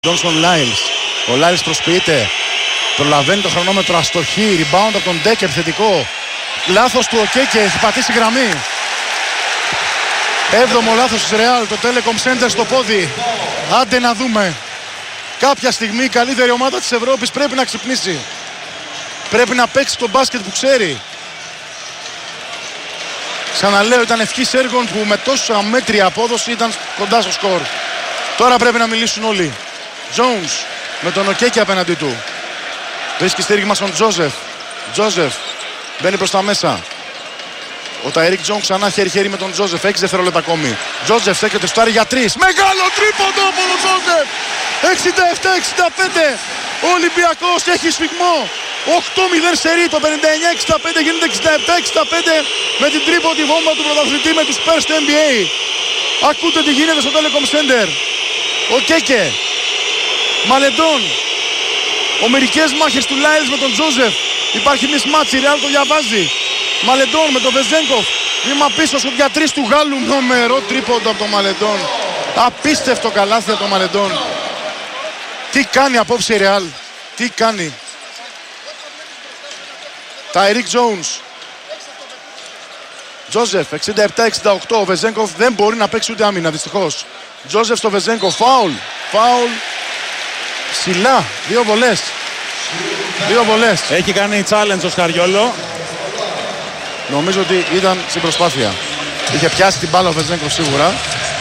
Τζόνσον Λάιλς. Ο Λάιλς προσποιείται. Προλαβαίνει το χρονόμετρο, αστοχή. Rebound από τον Ντέκερ, θετικό. Λάθος του Οκέκε, έχει πατήσει γραμμή. 7ο λάθος της Real, το Telecom Center στο πόδι. Άντε να δούμε. Κάποια στιγμή η καλύτερη ομάδα της Ευρώπης πρέπει να ξυπνήσει. Πρέπει να παίξει το μπάσκετ που ξέρει. Ξαναλέω, ήταν ευχής έργων που με τόσο αμέτρια απόδοση ήταν κοντά στο σκορ. Τώρα πρέπει να μιλήσουν όλοι. Jones με τον Οκέκε απέναντι του. Βρίσκει στήριγμα στον Τζόζεφ. Τζόζεφ μπαίνει προς τα μέσα. Ο Ταϊρίκ Τζον ξανά χέρι-χέρι με τον Τζόζεφ. 6 δευτερόλεπτα ακόμη. Τζόζεφ στέκεται στο για 3. Μεγάλο τρίποντο από τον Τζόζεφ. 67-65. Ο Ολυμπιακός έχει σφιγμό. 8-0 σερί. Το 59-65 γίνεται 67-65 με την τρίποντη βόμβα του πρωταθλητή με τους Spurs του NBA. Ακούτε τι γίνεται στο Telecom Center. Ο Κέκε. Μαλεντών. Ομερικές μάχες του Λάιλς με τον Τζόζεφ. Υπάρχει μισμάτς, η Real το διαβάζει. Μαλεντών με τον Βεζέγκοφ. Βήμα πίσω στο για 3 του Γάλλου. Νομερό τρίποντο από τον Μαλεντών. Απίστευτο καλάθι από τον Μαλεντών. Τι κάνει απόψε η Real. Τι κάνει. Ταϊρίκ Τζόουνς. Τζόζεφ 67-68. Ο Βεζέγκοφ δεν μπορεί να παίξει ούτε άμυνα δυστυχώς. Τζόζεφ στο Βεζέγκοφ. Φάουλ. Φάουλ. Ψηλά. 2 βολές. 2 βολές. Έχει κάνει challenge ο Σκαριόλο. Νομίζω ότι ήταν στην προσπάθεια. Είχε πιάσει την μπάλα ο Βεζέγκοφ σίγουρα.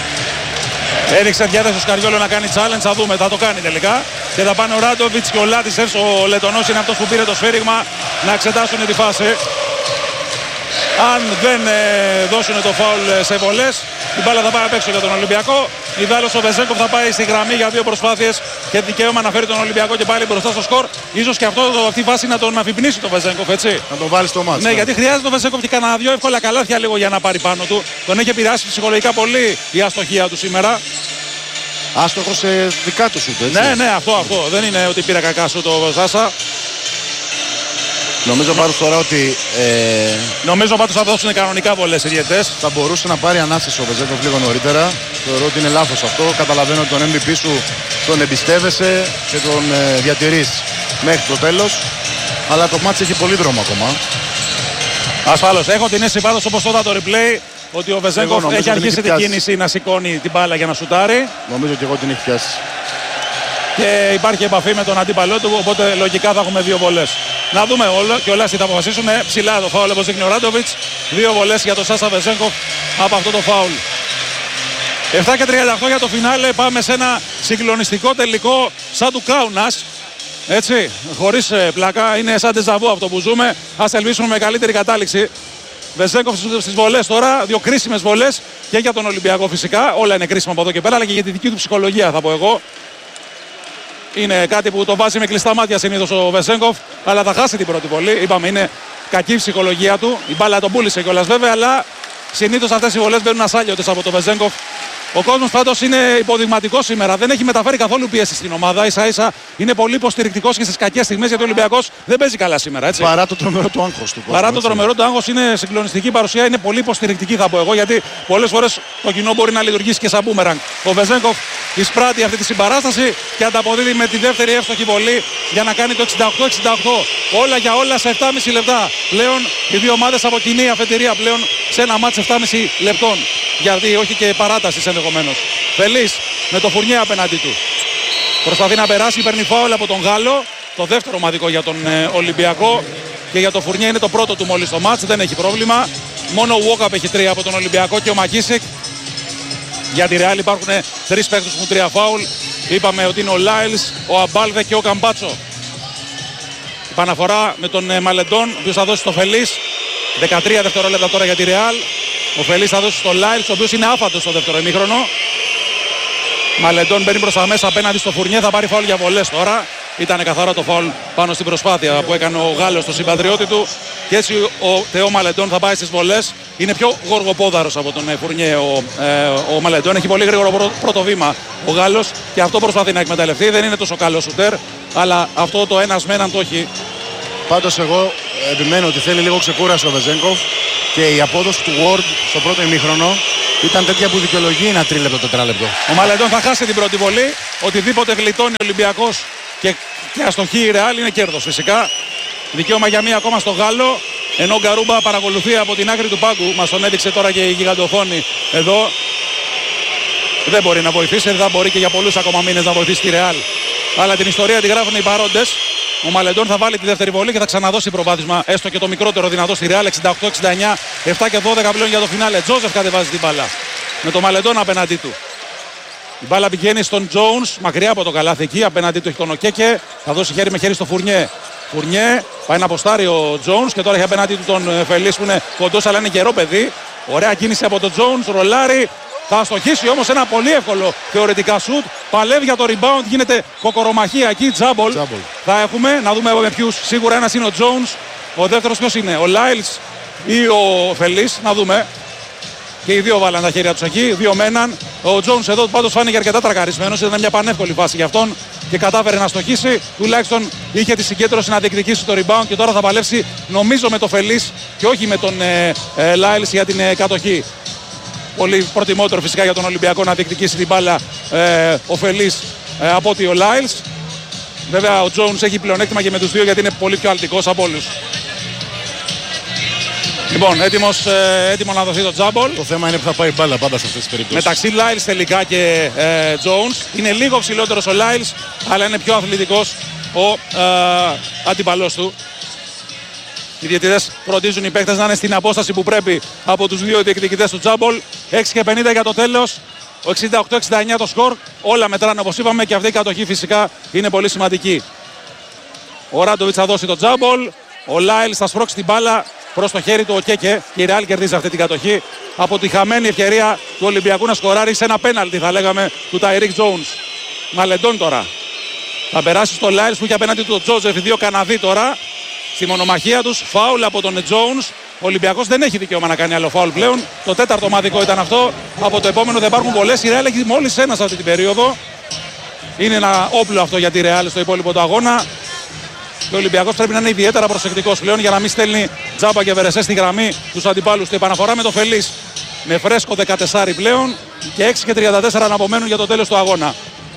Έριξε διάθεση ο Σκαριόλο να κάνει challenge. Θα δούμε, θα το κάνει τελικά. Και θα πάνε ο Ράντοβιτς και ο Λάτισεφς. Ο Λετωνός είναι αυτός που πήρε το σφύριγμα να εξετάσουν τη φάση. Αν δεν δώσουν το φάουλ σε βολές, η μπάλα θα πάει απ' έξω για τον Ολυμπιακό. Ιδάλλως ο Βεζέγκοφ θα πάει στη γραμμή για 2 προσπάθειες και δικαίωμα να φέρει τον Ολυμπιακό και πάλι μπροστά στο σκορ. Ίσως και αυτή η φάση να τον αφυπνίσει τον Βεζέγκοφ, έτσι. Να τον βάλει στο μάτσο. Ναι, γιατί χρειάζεται τον Βεζέγκοφ και κανένα 2 εύκολα καλάθια λίγο για να πάρει πάνω του. Τον έχει επηρεάσει ψυχολογικά πολύ η αστοχία του σήμερα. Άστοχο σε δικά του σουτ, έτσι. Ναι, αυτό. Δεν είναι ότι πήρε κακά σου το Σάσα. Νομίζω πάντως τώρα ότι. Νομίζω πάντως θα δώσουν κανονικά βολές οι διαιτές. Θα μπορούσε να πάρει ανάσταση ο Βεζέγκοφ λίγο νωρίτερα. Θεωρώ ότι είναι λάθος αυτό. Καταλαβαίνω ότι τον MVP σου τον εμπιστεύεσαι και τον διατηρείς μέχρι το τέλος. Αλλά το μάτς έχει πολύ δρόμο ακόμα. Ασφαλώς. Έχω την αίσθηση πάντως όπως τότε το replay ότι ο Βεζέγκοφ έχει αρχίσει την κίνηση να σηκώνει την μπάλα για να σουτάρει. Νομίζω ότι εγώ την έχει πιάσει. Και υπάρχει επαφή με τον αντίπαλό του, οπότε λογικά θα έχουμε 2 βολές. Να δούμε και όλα τι θα αποφασίσουν. Ψηλά το φάουλ όπως δείχνει ο Ράντοβιτς. 2 βολές για τον Σάσα Βεζέγκοφ από αυτό το φάουλ. 7:38 για το φινάλε. Πάμε σε ένα συγκλονιστικό τελικό σαν του Κάουνας. Έτσι, χωρίς πλάκα. Είναι σαν τεζαβού αυτό που ζούμε. Ας ελπίσουμε με καλύτερη κατάληξη. Βεζέγκοφ στις βολές τώρα. 2 κρίσιμες βολές και για τον Ολυμπιακό φυσικά. Όλα είναι κρίσιμα από εδώ και πέρα, αλλά και για τη δική του ψυχολογία θα πω εγώ. Είναι κάτι που το βάζει με κλειστά μάτια συνήθως ο Βεζέγκοφ, αλλά θα χάσει την πρώτη βολή. Είπαμε, είναι κακή η ψυχολογία του. Η μπάλα τον πούλησε κιόλας βέβαια, αλλά συνήθως αυτές οι βολές μπαίνουν ασάλιωτες από τον Βεζέγκοφ. Ο κόσμος πάντως είναι υποδειγματικός σήμερα. Δεν έχει μεταφέρει καθόλου πίεση στην ομάδα. Ίσα-ίσα είναι πολύ υποστηρικτικός και στις κακές στιγμές, γιατί ο Ολυμπιακός δεν παίζει καλά σήμερα. Έτσι. Παρά το τρομερό του άγχος του. Παρά το τρομερό του άγχος, είναι συγκλονιστική παρουσία. Είναι πολύ υποστηρικτική, θα πω εγώ, γιατί πολλές φορές το κοινό μπορεί να λειτουργήσει και σαν μπούμεραγκ. Ο Βεζέγκοφ εισπράττει αυτή τη συμπαράσταση και ανταποδίδει με τη δεύτερη εύστοχη βολή για να κάνει το 68-68. Όλα για όλα σε 7,5 λεπτά. Πλέον οι δύο ομάδες από κοινή αφετηρία πλέον σε ένα μάτς 7,5 λεπτών. Γιατί όχι και παράταση ενδεχομένως. Φελής με το Φουρνιέ απέναντί του. Προσπαθεί να περάσει, παίρνει φάουλ από τον Γάλλο. Το δεύτερο ομαδικό για τον Ολυμπιακό. Και για το Φουρνιέ είναι το πρώτο του μόλις στο μάτς. Δεν έχει πρόβλημα. Μόνο ο Walkup έχει 3 από τον Ολυμπιακό και ο Μακίσικ. Για τη Real υπάρχουν 3 παίκτες που έχουν 3 φάουλ. Είπαμε ότι είναι ο Λάιλς, ο Αμπάλβε και ο Καμπάτσο. Επαναφορά με τον Μαλεντών, ο οποίος θα δώσει στο Φελής. 13 δευτερόλεπτα τώρα για τη Real. Ο Φελής θα δώσει στο Λάιλς, ο οποίος είναι άφαντος στο δεύτερο ημίχρονο. Μαλεντών μπαίνει προς τα μέσα απέναντι στο Φουρνιέ, θα πάρει φάουλ για βολές τώρα. Ήταν καθαρά το φάουλ πάνω στην προσπάθεια που έκανε ο Γάλλος στο συμπατριώτη του. Και έτσι ο Θεό Μαλεντών θα πάει στις βολές. Είναι πιο γοργοπόδαρος από τον Φουρνιέ ο Μαλεντών. Έχει πολύ γρήγορο πρώτο βήμα ο Γάλλος και αυτό προσπαθεί να εκμεταλλευτεί. Δεν είναι τόσο καλό σουτέρ, αλλά αυτό το ένας με έναν το έχει. Πάντως εγώ επιμένω ότι θέλει λίγο ξεκούραση ο Βεζέγκοφ και η απόδοση του Ward στο πρώτο ημίχρονο Ήταν τέτοια που δικαιολογεί ένα τρίλεπτο, τετράλεπτο. Ο Μαλεντών θα χάσει την πρώτη βολή. Οτιδήποτε γλιτώνει ο Ολυμπιακός και αστοχή η Ρεάλ είναι κέρδος φυσικά. Δικαίωμα για μία ακόμα στο Γάλλο. Ενώ ο Γκαρούμπα παρακολουθεί από την άκρη του πάγκου. Μας τον έδειξε τώρα και η γιγαντοθόνη εδώ. Δεν μπορεί να βοηθήσει, δεν θα μπορεί και για πολλούς ακόμα μήνες να βοηθήσει τη Ρεάλ. Αλλά την ιστορία τη γράφουν οι παρόντες. Ο Μαλεντών θα βάλει τη δεύτερη βολή και θα ξαναδώσει προβάδισμα, έστω και το μικρότερο δυνατό στη Ρεάλ. 68-69, 7 και 12 πλέον για το φινάλε. Τζόζεφ κατεβάζει την μπάλα με το Μαλεντών απέναντί του. Η μπάλα πηγαίνει στον Jones, μακριά από το καλάθι εκεί. Απέναντί του έχει τον Οκέκε. Θα δώσει χέρι με χέρι στο Φουρνιέ. Φουρνιέ πάει να αποστάρει ο Jones και τώρα έχει απέναντί του τον Φελής που είναι κοντός αλλά είναι γερό παιδί. Ωραία κίνηση από τον Jones, ρολάρι. Θα αστοχίσει όμως ένα πολύ εύκολο θεωρητικά σουτ. Παλεύει για το rebound, γίνεται κοκορομαχία εκεί, τζάμπολ. Θα έχουμε, να δούμε με ποιους. Σίγουρα ένας είναι ο Jones. Ο δεύτερος ποιος είναι, ο Lyles ή ο Φελής, να δούμε. Και οι δύο βάλαν τα χέρια τους εκεί, δύο με έναν. Ο Jones εδώ πάντως φάνηκε αρκετά τρακαρισμένος, ήταν μια πανεύκολη φάση για αυτόν και κατάφερε να στοχίσει. Τουλάχιστον είχε τη συγκέντρωση να διεκδικήσει το rebound και τώρα θα παλέψει νομίζω με το Φελής και όχι με τον Lyles για την κατοχή. Πολύ προτιμότερο φυσικά για τον Ολυμπιακό να διεκδικήσει την μπάλα ο Φελής από ότι ο Lyles. Βέβαια ο Jones έχει πλεονέκτημα και με τους δύο γιατί είναι πολύ πιο αλτικός από όλους. Λοιπόν, έτοιμο να δοθεί το τζάμπολ. Το θέμα είναι που θα πάει η μπάλα πάντα σε αυτές τις περιπτώσεις. Μεταξύ Lyles τελικά και Jones. Είναι λίγο ψηλότερος ο Lyles, αλλά είναι πιο αθλητικός ο αντίπαλός του. Οι διαιτητές φροντίζουν οι παίκτες να είναι στην απόσταση που πρέπει από τους δύο διεκδικητές του τζάμπολ. 6 και 50 για το τέλος. 68-69 το σκορ. Όλα μετράνε όπως είπαμε και αυτή η κατοχή φυσικά είναι πολύ σημαντική. Ο Ράντοβιτς θα δώσει το τζάμπολ. Ο Lyles θα σπρώξει την μπάλα προς το χέρι του Οκέκε και η Ρεάλ κερδίζει αυτή την κατοχή από τη χαμένη ευκαιρία του Ολυμπιακού να σκοράρει σε ένα πέναλτι θα λέγαμε του Ταϊρίκ Jones. Μαλεντών τώρα. Θα περάσει στο Lyles που είχε απέναντι του Τζόζεφ, οι δύο Καναδοί τώρα. Στη μονομαχία τους, φάουλ από τον Jones. Ο Ολυμπιακός δεν έχει δικαίωμα να κάνει άλλο φάουλ πλέον. Το τέταρτο ομαδικό ήταν αυτό. Από το επόμενο δεν υπάρχουν πολλές. Η Ρεάλ έχει μόλις ένα σε αυτή την περίοδο. Είναι ένα όπλο αυτό για τη Ρεάλ στο υπόλοιπο του αγώνα. Και ο Ολυμπιακός πρέπει να είναι ιδιαίτερα προσεκτικός πλέον για να μην στέλνει Τζάμπα και Βερεσέ στη γραμμή τους αντιπάλους του. Επαναφορά με το Φελής. Με φρέσκο 14 πλέον και 6 και 34 να απομένουν για το τέλος του αγώνα.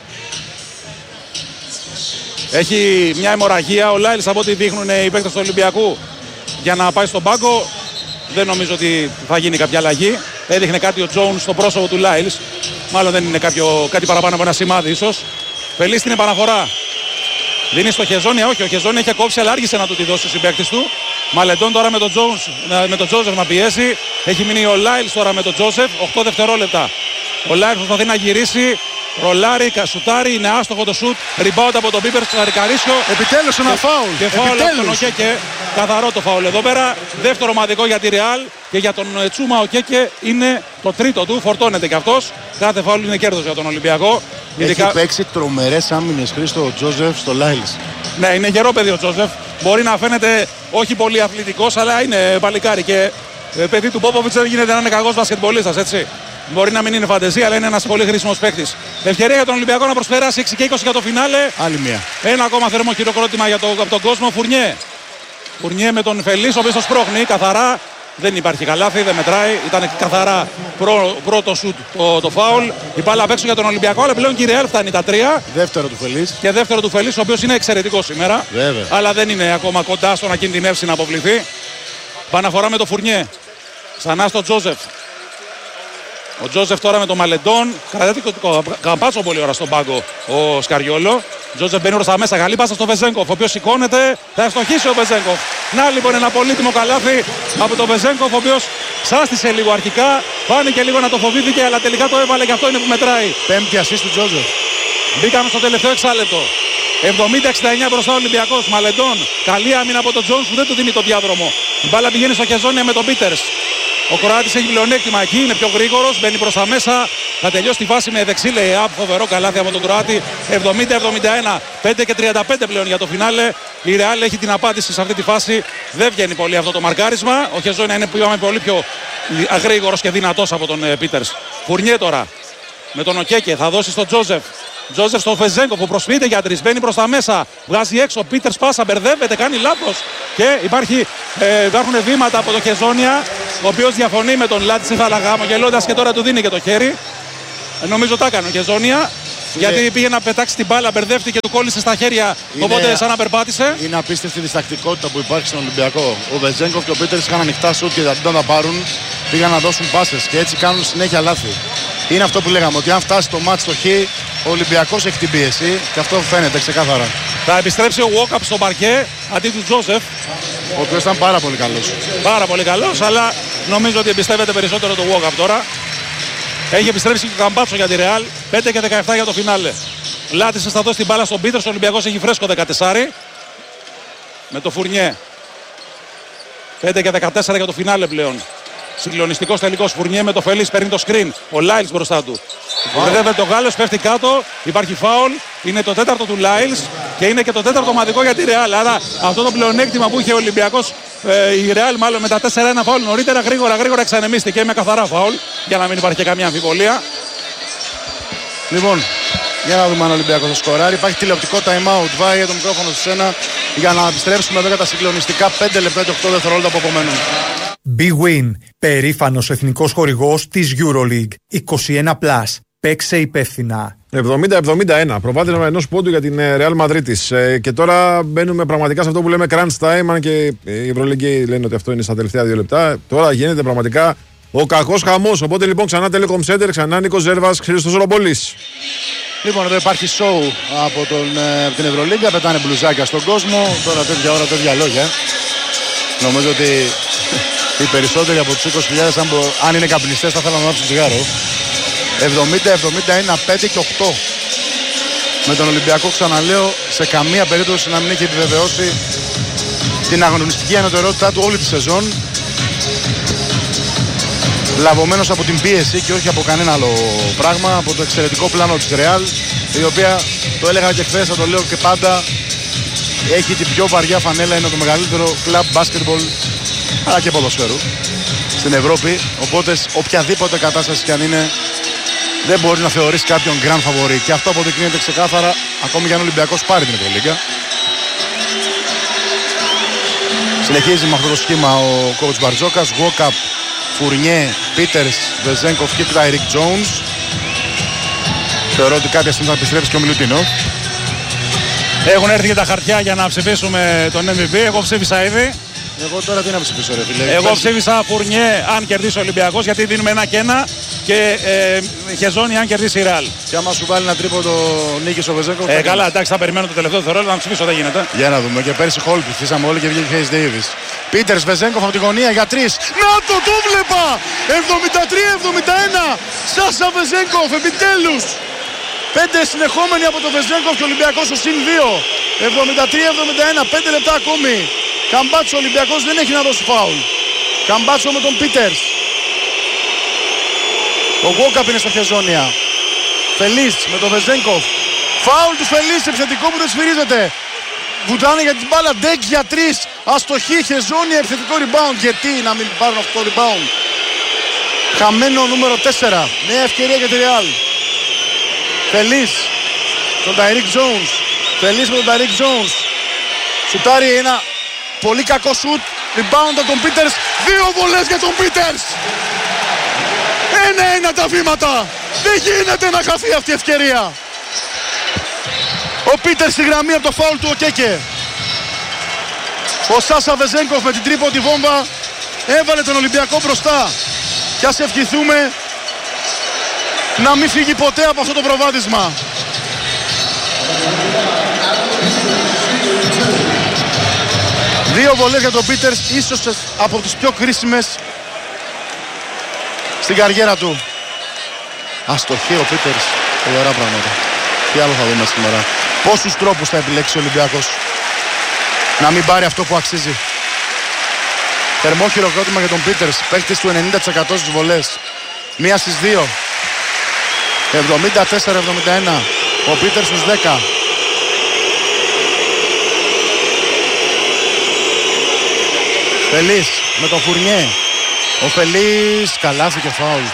Έχει μια αιμορραγία ο Lyles από ό,τι δείχνουν οι παίκτες του Ολυμπιακού για να πάει στον πάγκο. Δεν νομίζω ότι θα γίνει κάποια αλλαγή. Έδειχνε κάτι ο Jones στο πρόσωπο του Lyles. Μάλλον δεν είναι κάτι παραπάνω από ένα σημάδι ίσως. Φελής στην επαναφορά. Δίνει στο Χεζόνια, όχι, ο Χεζόνια είχε κόψει αλλά άργησε να του τη δώσει ο συμπαίκτης του. Μαλεντών τώρα με τον Τζόζεφ να πιέσει. Έχει μείνει ο Lyles τώρα με τον Τζόζεφ, 8 δευτερόλεπτα. Ο Lyles προσπαθεί να γυρίσει. Ρολάρι, κασουτάρι, είναι άστοχο το σουτ. Ριμπάουτ από τον Πίπερς, Καρίσιο. Επιτέλους ένα φάουλ. Και φάουλ από τον Οκέκε. Καθαρό το φάουλ εδώ πέρα. Δεύτερο ομαδικό για τη Ρεάλ. Και για τον Τσούμα Οκέκε είναι το τρίτο του. Φορτώνεται κι αυτός. Κάθε φάουλ είναι κέρδος για τον Ολυμπιακό. Έχει παίξει τρομερές άμυνες Χρήστο ο Τζόζεφ στο Lyles. Ναι, είναι γερό παιδί ο Τζόζεφ. Μπορεί να φαίνεται όχι πολύ αθλητικός, αλλά είναι παλικάρι. Και παιδί του Πόποβιτς δεν γίνεται να είναι κακός μπασκετμπολίστας, έτσι. Μπορεί να μην είναι φαντεζία, αλλά είναι ένας πολύ χρήσιμος παίκτης. Ευκαιρία για τον Ολυμπιακό να προσπεράσει 6 και 20 για το φινάλε. Άλλη μία. Ένα ακόμα θερμό χειροκρότημα από τον κόσμο. Φουρνιέ. Φουρνιέ με τον Φελής, ο οποίος το σπρώχνει καθαρά. Δεν υπάρχει καλάθι, δεν μετράει. Ήταν καθαρά πρώτο σουτ το φάουλ. Η μπάλα απ' έξω για τον Ολυμπιακό, αλλά πλέον και η Ρεάλ φτάνει τα 3. Δεύτερο του Φελής. Και δεύτερο του Φελής, ο οποίος είναι εξαιρετικός σήμερα. Βέβαια. Αλλά δεν είναι ακόμα κοντά στο να κινδυνεύσει να αποβληθεί. Παναφορά με τον Φουρνιέ. Ξανά στον Τζόζεφ. Ο Τζόζεφ τώρα με τον Μαλεντών. Κρατάει το καμπάτσο πολύ ώρα στον πάγκο ο Σκαριόλο. Τζόζεφ μπαίνει προς τα μέσα. Καλή πάσα στο Βεζένκοφ, ο οποίος σηκώνεται. Θα ευστοχίσει ο Βεζένκοφ. Να λοιπόν ένα πολύτιμο καλάθι από τον Βεζένκοφ, ο οποίος ξάστησε λίγο αρχικά. Φάνηκε λίγο να το φοβήθηκε, αλλά τελικά το έβαλε και αυτό είναι που μετράει. Πέμπτη ασίστ του Τζόζεφ. Μπήκαμε στο τελευταίο εξάλεπτο. 70-69 μπροστά ο Ολυμπιακός. Μαλεντών. Καλή άμυνα από τον Τζόνς που δεν του δίνει το διάδρομο. Η μπάλα πηγαίνει στο Χεζόνια με τον Πίτερς. Ο Κροάτης έχει πλεονέκτημα εκεί, είναι πιο γρήγορος, μπαίνει προς τα μέσα. Θα τελειώσει τη φάση με δεξί lay-up, φοβερό καλάθι από τον Κροάτη. 70-71, 5 και 35 πλέον για το φινάλε. Η Ρεάλ έχει την απάντηση σε αυτή τη φάση. Δεν βγαίνει πολύ αυτό το μαρκάρισμα. Ο Χεζόνια είναι πολύ πιο γρήγορος και δυνατός από τον Πίτερς. Φουρνιέ τώρα με τον Οκέκε, θα δώσει στον Τζόζεφ. Τζόζεφ στον Βεζένκοφ που προσποιείται για τρεις, μπαίνει προς τα μέσα. Βγάζει έξω, ο Πίτερς πάσα, μπερδεύεται, κάνει λάθος. Και υπάρχουν βήματα από το Χεζόνια. ο οποίος διαφωνεί με τον Λάτση, θα λέγαμε, γελώντας και τώρα του δίνει και το χέρι. Νομίζω τα έκανε ο Χεζόνια. Γιατί πήγε να πετάξει την μπάλα, μπερδεύτηκε και του κόλλησε στα χέρια. Οπότε σαν να περπάτησε. Είναι απίστευτη η διστακτικότητα που υπάρχει στον Ολυμπιακό. Ο Βεζένκοφ και ο Πίτερς είχαν ανοιχτά σουτ και αντί να τα πάρουν, πήγαν να δώσουν πάσες και έτσι κάνουν συνέχεια λάθη. Είναι αυτό που λέγαμε, ότι αν φτάσει το μάτς στο χ, ο Ολυμπιακός έχει την πίεση και αυτό φαίνεται ξεκάθαρα. Θα επιστρέψει ο Walkup στο παρκέ αντί του Τζόσεφ. Ο οποίος ήταν πάρα πολύ καλός. Πάρα πολύ καλός, αλλά νομίζω ότι εμπιστεύεται περισσότερο το Walkup τώρα. Έχει επιστρέψει και ο Καμπάτσο για τη Ρεάλ. 5 και 17 για το φινάλε. Λάτισες θα δώσει την μπάλα στον Πίτερς. Ο Ολυμπιακός έχει φρέσκο 14. Με το Φουρνιέ. 5 και 14 για το φινάλε πλέον. Συγκλονιστικός τελικός. Φουρνιέ με το Φελής παίρνει το screen. Ο Λάιλς μπροστά του. Βρεδεύεται το Γάλλος, πέφτει κάτω. Υπάρχει φάουλ. Είναι το τέταρτο του Λάιλς και είναι και το τέταρτο ομαδικό για τη Ρεάλ. Άρα αυτό το πλεονέκτημα που είχε ο Ολυμπιακός, η Ρεάλ μάλλον με τα 4-1 φάουλ νωρίτερα, γρήγορα εξανεμίστηκε με καθαρά φάουλ. Για να μην υπάρχει και καμία αμφιβολία. Λοιπόν, για να δούμε αν ο Ολυμπιακός θα σκοράρει. Υπάρχει τηλεοπτικό time out. Βάει το μικρόφωνο σε σένα για να επιστρέψουμε εδώ για τα συγκλονιστικά 5 λεπτά και 8 δευτερόλεπτα που απομένουν. Big Win, περήφανος εθνικός χορηγός της EuroLeague. 21+. Παίξε υπεύθυνα. 70-71. Προβάδισμα ενός πόντου για την Real Madrid. Και τώρα μπαίνουμε πραγματικά σε αυτό που λέμε crunch time. Αν και οι Ευρωλίγκοι λένε ότι αυτό είναι στα τελευταία 2 λεπτά. Τώρα γίνεται πραγματικά ο κακός χαμός. Οπότε λοιπόν ξανά Telecom Center, ξανά Νίκος Ζέρβας, Χρήστος Ρομπολής. Λοιπόν, εδώ υπάρχει show από την Ευρωλίγκα. Πετάνε μπλουζάκια στον κόσμο. Τώρα τέτοια ώρα, τέτοια λόγια. Νομίζω ότι οι περισσότεροι από τους 20.000, αν είναι καπνιστές, θα θέλουν να ανάψουν τσιγάρο. 70-71, 5 και 8. Με τον Ολυμπιακό, ξαναλέω, σε καμία περίπτωση να μην έχει επιβεβαιώσει την αγωνιστική ανωτερότητά του όλη τη σεζόν. Λαβωμένος από την πίεση και όχι από κανένα άλλο πράγμα, από το εξαιρετικό πλάνο της Real, η οποία, το έλεγα και χθες, θα το λέω και πάντα, έχει την πιο βαριά φανέλα, είναι το μεγαλύτερο κλαμπ μπάσκετμπολ αλλά και ποδοσφαίρου στην Ευρώπη, οπότε οποιαδήποτε κατάσταση κι αν είναι, δεν μπορεί να θεωρήσει κάποιον grand favori και αυτό αποδεικνύεται ξεκάθαρα ακόμη και αν ο Ολυμπιακός πάρει την Ευρωλίγκα. Συνεχίζει με αυτό το σχήμα ο coach Μπαρτζόκας, Walkup, Φουρνιέ, Πίτερς, Βεζένκοφ και Τάιρικ Τζόουνς. Θεωρώ ότι κάποια στιγμή θα επιστρέψει και ο Μιλουτίνο. Έχουν έρθει και τα χαρτιά για να ψηφίσουμε τον MVP. Εγώ ψήφισα ήδη. Εγώ τώρα τι να ψηφίσω, ρε φίλε. Εγώ ψήφισα Φουρνιέ αν κερδίσει ο Ολυμπιακός, γιατί δίνουμε 1-1 και Χεζόνι αν κερδίσει η Ρεάλ. Και άμα σου βάλει ένα τρίποντο νίκης ο Βεζένκοφ. Καλά, εντάξει, θα περιμένω το τελευταίο δευτερόλεπτο να ψηφίσω, δεν γίνεται. Για να δούμε. Και πέρσι Χολ ψηφίσαμε όλοι και βγήκε Χέις Ντέιβις. Πίτερς, Βεζένκοφ από τη γωνία για 3. Να το βλέπα! 73-71. Σάσα Βεζένκοφ, επιτέλους. 5 συνεχόμενοι από το Βεζένκοφ και ο Ολυμπιακός στο συν 2. 73-71, 5 λεπτά ακόμη. Καμπάτσο, ο Ολυμπιακός δεν έχει να δώσει φάουλ. Καμπάτσο με τον Πίτερς. Ο Walkup είναι στα Χεζόνια. Φελής με τον Βεζένκοφ. Φάουλ του Φελής, επιθετικό που δεν σφυρίζεται. Βουτάνε για την μπάλα, Ντέκ για 3. Αστοχή, Χεζόνια, επιθετικό rebound. Γιατί να μην πάρουν αυτό το rebound. Χαμένο νούμερο 4. Νέα ευκαιρία για τη Real. Φελής, τον Τάιρικ Τζόουνς. Φελής με τον Τάιρικ Τζόουνς. Σουτάρει ένα πολύ κακό σουτ. Rebound από τον Πίτερς. 2 βολές για τον Πίτερς. 1-1 τα βήματα. Δεν γίνεται να χαθεί αυτή η ευκαιρία. Ο Πίτερς στη γραμμή από το φάουλ του ο Κέκε. Ο Σάσα Βεζένκοφ με την τρίποντη βόμβα έβαλε τον Ολυμπιακό μπροστά. Και ας ευχηθούμε να μην φύγει ποτέ από αυτό το προβάδισμα. Δύο βολές για τον Πίτερς, ίσως από τις πιο κρίσιμες στην καριέρα του. Αστοχή ο Πίτερς, φοβερά πράγματα. Τι άλλο θα δούμε σήμερα. Πόσους τρόπους θα επιλέξει ο Ολυμπιακός να μην πάρει αυτό που αξίζει. Θερμό χειροκρότημα για τον Πίτερς, παίκτης του 90% στις βολές. 1 στις 2. 74-71. Ο Πίτερς στους 10. Φελής με τον Φουρνιέ. Ο Φελής καλάθι και φάουλ.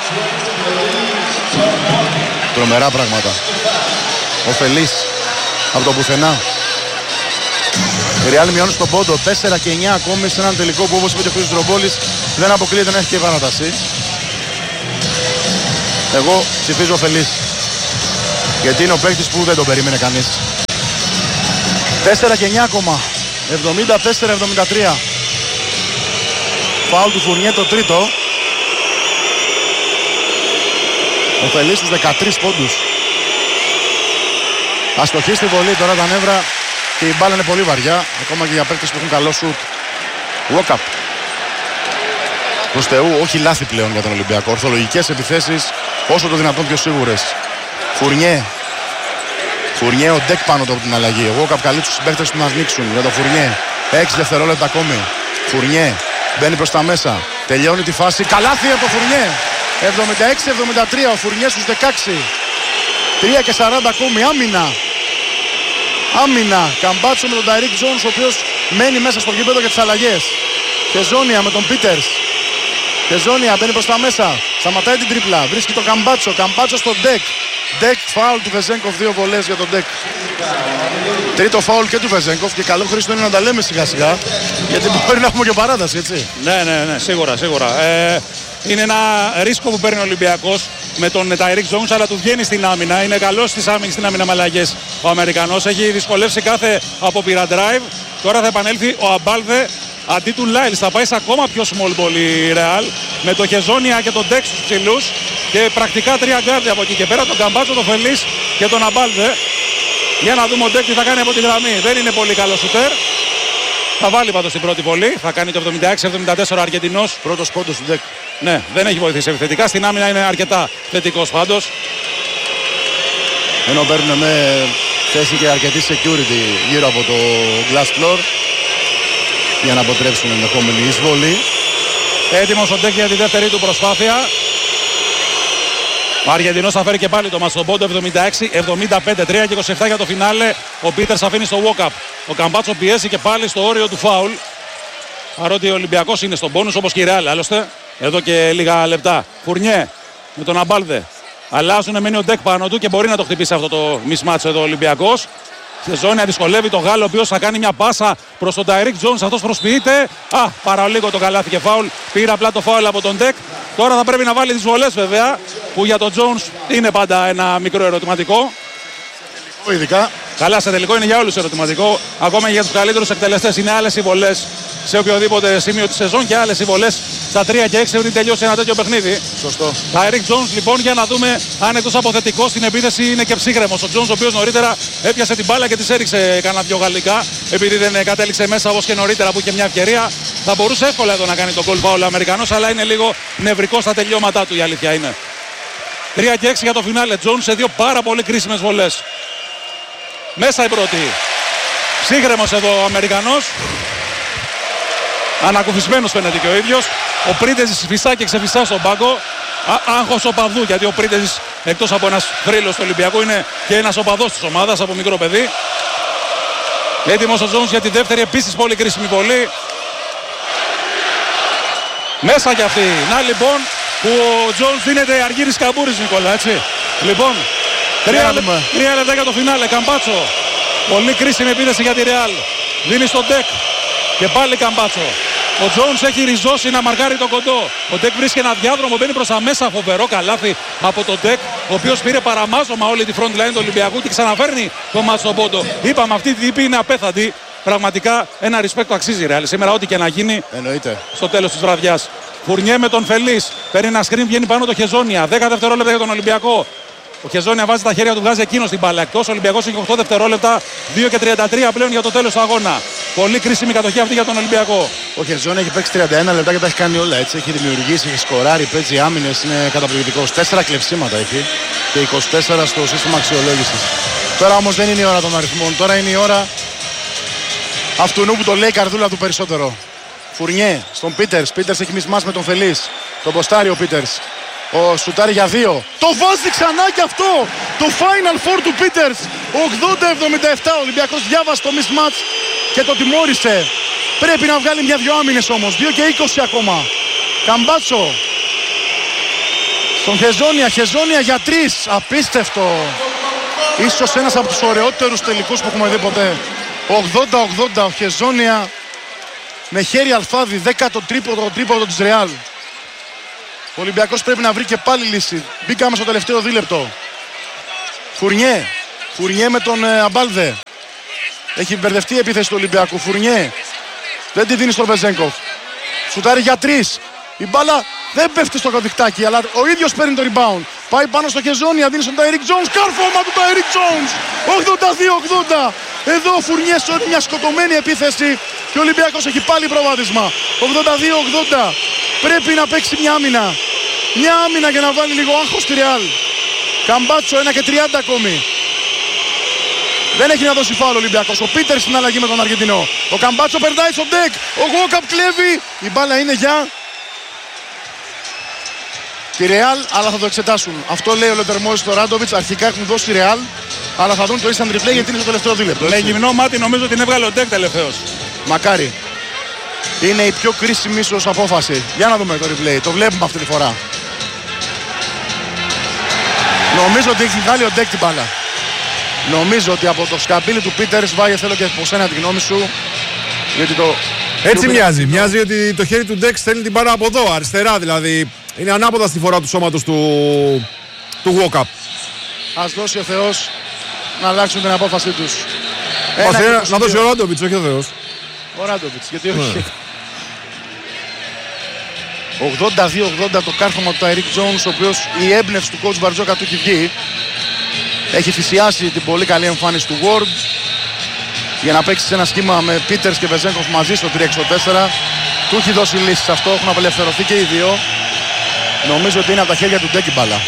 Τρομερά πράγματα. Ο Φελής από το πουθενά. Η Real μειώνει στον πόντο. 4 και 9 ακόμη σε έναν τελικό που, όπως είπε και ο Χρήστος Ρομπόλης, Δεν αποκλείεται να έχει και παράταση. Εγώ ψηφίζω Φελής. Γιατί είναι ο παίκτης που δεν τον περίμενε κανείς. 4 και 9 ακόμα. 74-73. Φάουλ του Φουρνιέ το τρίτο. Ο Φελής στους 13 πόντους. Αστοχή στη βολή τώρα τα νεύρα και η μπάλα είναι πολύ βαριά. Ακόμα και για παίκτες που έχουν καλό σουτ. Walk-up. Προς Θεού, όχι λάθη πλέον για τον Ολυμπιακό. Ορθολογικές επιθέσεις όσο το δυνατόν πιο σίγουρες. Φουρνιέ. Φουρνιέ, ο Ντεκ πάνω από την αλλαγή. Ο Walk-up καλεί τους συμπαίκτες του να σνίξουν για τον Φουρνιέ. 6 δευτερόλεπτα ακόμη. Φουρνιέ μπαίνει προς τα μέσα. Τελειώνει τη φάση. Καλάθι από τον Φουρνιέ. 76-73. Ο Φουρνιέ στους 16. 3 και 40 ακόμη. Άμυνα. Άμυνα. Καμπάτσο με τον Ταϊρίκ Τζόνς, ο οποίος μένει μέσα στο γήπεδο για τις αλλαγές. Χεζόνια με τον Πίτερς. Χεζόνια μπαίνει προς τα μέσα. Σταματάει την τρίπλα. Βρίσκει τον Καμπάτσο. Καμπάτσο στον Ντεκ. Ντεκ, φάουλ του Βεζένκοφ. 2 βολές για τον Ντεκ. Τρίτο φάουλ και του Βεζένκοφ. Και καλό Χρήστο είναι να τα λέμε σιγά σιγά. Γιατί μπορεί να έχουμε και παράταση, έτσι. Ναι, σίγουρα. Είναι ένα ρίσκο που παίρνει ο Ολυμπιακός με τον Ταϊρίκ Τζόνς, αλλά του βγαίνει στην άμυνα. Είναι καλός στην άμυνα με αλλαγές ο Αμερικανός. Έχει δυσκολεύσει κάθε απόπειρα drive. Τώρα θα επανέλθει ο Αμπάλδε αντί του Λάιλς. Θα πάει σε ακόμα πιο small ball η Real με το Χεζόνια και τον Ντεκ στους ψηλούς και πρακτικά 3 γκάρδια από εκεί και πέρα. Τον Καμπάτσο, τον Φελής και τον Αμπάλδε. Για να δούμε ο Ντεκ τι θα κάνει από τη γραμμή. Δεν είναι πολύ καλό σουτέρ. Θα βάλει πάντως την πρώτη βολή. Θα κάνει το 76-74 ο Αργεντινός. Πρώτος πόντος του Ντεκ. Ναι, δεν έχει βοηθήσει επιθετικά. Στην άμυνα είναι αρκετά θετικός πάντως. Ενώ παίρνουν με θέση και αρκετή security γύρω από το glass floor για να αποτρέψουν ενδεχόμενη εισβολή. Έτοιμος ο Ντεκ για τη δεύτερη του προσπάθεια. Ο Αργεντινός θα φέρει και πάλι το μάτς στον πόντο. 76-75, 3 και 27 για το φινάλε. Ο Πίτερς αφήνει στο walk-up. Ο Καμπάτσο πιέζει και πάλι στο όριο του φάουλ. Παρότι ο Ολυμπιακός είναι στον πόνους όπως και η Ρεάλ άλλωστε. Εδώ και λίγα λεπτά. Φουρνιέ με τον Αμπάλδε. Αλλάζουν, μένει ο Ντεκ πάνω του και μπορεί να το χτυπήσει αυτό το mismatch εδώ ο Ολυμπιακός. Χεζόνια δυσκολεύει τον Γάλλο, ο οποίος θα κάνει μια πάσα προς τον Ταϊρίκ Τζόνς. Αυτός προσποιείται. Παραλίγο το καλάθι και φάουλ. Πήρε απλά το φάουλ από τον Ντεκ. Τώρα θα πρέπει να βάλει τις βολές βέβαια, που για τον Τζόνς είναι πάντα ένα μικρό ερωτηματικό. Ειδικά. Καλά, σε τελικό είναι για όλους ερωτηματικό. Ακόμα και για τους καλύτερους εκτελεστές. Είναι άλλες οι βολές σε οποιοδήποτε σημείο της σεζόν και άλλες οι βολές στα 3 και 6 πριν τελειώσει ένα τέτοιο παιχνίδι. Σωστό. Ταϊρίκ Τζόνς λοιπόν, για να δούμε αν εκτός από θετικό στην επίθεση είναι και ψύχρεμος. Ο Τζόνς, ο οποίος νωρίτερα έπιασε την μπάλα και της έριξε κανένα δυο γαλλικά, επειδή δεν κατέληξε μέσα όπως και νωρίτερα που είχε μια ευκαιρία. Θα μπορούσε εύκολα εδώ να κάνει τον goal foul ο Αμερικανός, αλλά είναι λίγο νευρικό στα τελειώματά του, η αλήθεια είναι. 3 και 6 για το φινάλε. Τζόνς σε δύο πάρα πολύ κρίσιμες βολές. Μέσα η πρώτη. Ψύχρεμος εδώ ο Αμερικανός. Ανακουφισμένος φαίνεται και ο ίδιος. Ο Πρίντεζης φυσά και ξεφυσά στον πάγκο. Άγχος οπαδού, γιατί ο Πρίντεζης εκτός από ένας θρύλος του Ολυμπιακού είναι και ένας οπαδός της ομάδας από μικρό παιδί. Έτοιμος ο Τζόνς για τη δεύτερη, επίσης πολύ κρίσιμη βολή. Μέσα κι αυτή. Να λοιπόν που ο Τζόνς δίνεται αργύρης καμπούρης, Νικόλα, έτσι. Λοιπόν, 3 λεπτά για το φινάλε. Καμπάτσο. Πολύ κρίσιμη επίθεση για τη Ρεάλ. Δίνει στον Ντεκ. Και πάλι Καμπάτσο. Ο Τζόνς έχει ριζώσει να μαρκάρει το κοντό. Ο Ντεκ βρίσκει ένα διάδρομο, μπαίνει προς τα μέσα. Φοβερό καλάθι από τον Ντεκ, ο οποίος πήρε παραμάζωμα όλη τη front line του Ολυμπιακού και ξαναφέρνει το μάτς στον πόντο. Είπαμε, αυτή η τύπη είναι απέθαντη. Πραγματικά ένα respect το αξίζει η Ρεάλ. Σήμερα ό,τι και να γίνει. Εννοείται. Στο τέλος της βραδιάς. Φουρνιέ με τον Φελής. Παίρνει ένα screen, βγαίνει πάνω το Χεζόνια. 10 δευτερόλεπτα για τον Ολυμπιακό. Ο Χεζόνια βάζει τα χέρια του, βγάζει εκείνο την μπάλα εκτός. Ο Ολυμπιακός έχει 8 δευτερόλεπτα. 2 και 33 πλέον για το τέλος του αγώνα. Πολύ κρίσιμη κατοχή αυτή για τον Ολυμπιακό. Ο Χεζόνια έχει παίξει 31 λεπτά και τα έχει κάνει όλα έτσι. Έχει δημιουργήσει, έχει σκοράρει, παίζει άμυνες, είναι καταπληκτικός. 4 κλεψίματα έχει και 24 στο σύστημα αξιολόγησης. Τώρα όμως δεν είναι η ώρα των αριθμών. Τώρα είναι η ώρα αυτού που το λέει η καρδούλα του περισσότερο. Φουρνιέ στον Πίτερς. Πίτερς έχει μισμάσει με τον Φελής. Τον ποστάρει ο Πίτερς. Ο σουτάρει για 2. Το βάζει ξανά και αυτό. Το Final Four του Πίτερς. 80-77. Ο Ολυμπιακός διάβασε το mismatch και το τιμώρησε. Πρέπει να βγάλει μια-δυο άμυνες όμως. 2 και 20 ακόμα. Καμπάτσο. Στον Χεζόνια. Χεζόνια για 3. Απίστευτο. Ίσως ένας από τους ωραιότερους τελικούς που έχουμε δει ποτέ. 80-80. Ο Χεζόνια με χέρι αλφάδι, 10ο τρίποντο της Ρεάλ. Ο Ολυμπιακός πρέπει να βρει και πάλι λύση. Μπήκαμε στο τελευταίο δίλεπτο. Φουρνιέ με τον Αμπάλδε. Έχει μπερδευτεί η επίθεση του Ολυμπιακού. Φουρνιέ δεν τη δίνει στον Βεζένκοφ. Σουτάρει για 3. Η μπάλα δεν πέφτει στο καδικτάκι, αλλά ο ίδιος παίρνει το rebound. Πάει πάνω στο Χεζόνια, δίνει στον Τάιρικ Τζόουνς. Κάρφωμα του Τάιρικ Τζόουνς. 82-80. Εδώ ο Φουρνιέ σώζει μια σκοτωμένη επίθεση και ο Ολυμπιακός έχει πάλι προβάδισμα. 82-80. Πρέπει να παίξει μια άμυνα. Μια άμυνα για να βάλει λίγο άγχος στη Ρεάλ. Καμπάτσο 1:30 ακόμη. Δεν έχει να δώσει φάουλ ο Ολυμπιακός. Ο Πίτερς στην αλλαγή με τον Αργεντινό. Ο Καμπάτσο περνάει στο ντεκ. Ο Γουόκαπ κλέβει. Η μπάλα είναι για τη Ρεάλ, αλλά θα το εξετάσουν. Αυτό λέει ο Λοτερμόης στο Ράντοβιτς. Αρχικά έχουν δώσει τη Ρεάλ, αλλά θα δουν το instant replay γιατί είναι στο τελευταίο δίλεπτο. Με γυμνό μάτι νομίζω την έβγαλε ο ντεκ τελευταίος. Μακάρι. Είναι η πιο κρίσιμη ίσως απόφαση. Για να δούμε το replay. Το βλέπουμε αυτή τη φορά. Νομίζω ότι έχει βγάλει ο ντεκ την μπάλα. Νομίζω ότι από το σκαμπίλι του Πίτερς, Βάγε, θέλω και από σένα τη γνώμη σου. Γιατί το... Έτσι μοιάζει. Μοιάζει ότι το χέρι του ντεκ στέλνει την μπάλα από εδώ, αριστερά δηλαδή. Είναι ανάποδα στη φορά του σώματος του walk-up. Ας δώσει ο Θεός να αλλάξουν την απόφασή τους. Να δώσει ο Ράντοβιτς, όχι ο Θεός. Ο Ράντοβιτς, γιατί όχι. 82-80 το κάρφωμα του Τάιρικ Τζόουνς, ο οποίος η έμπνευση του coach Μπαρτζόκα του έχει βγει. Έχει θυσιάσει την πολύ καλή εμφάνιση του Ward για να παίξει σε ένα σχήμα με Πίτερς και Βεζένκοφ μαζί στο 3-4. Του έχει δώσει λύσεις σε αυτό, έχουν απελευθερωθεί και οι δύο. Νομίζω ότι είναι από τα χέρια του ντεκ μπάλα.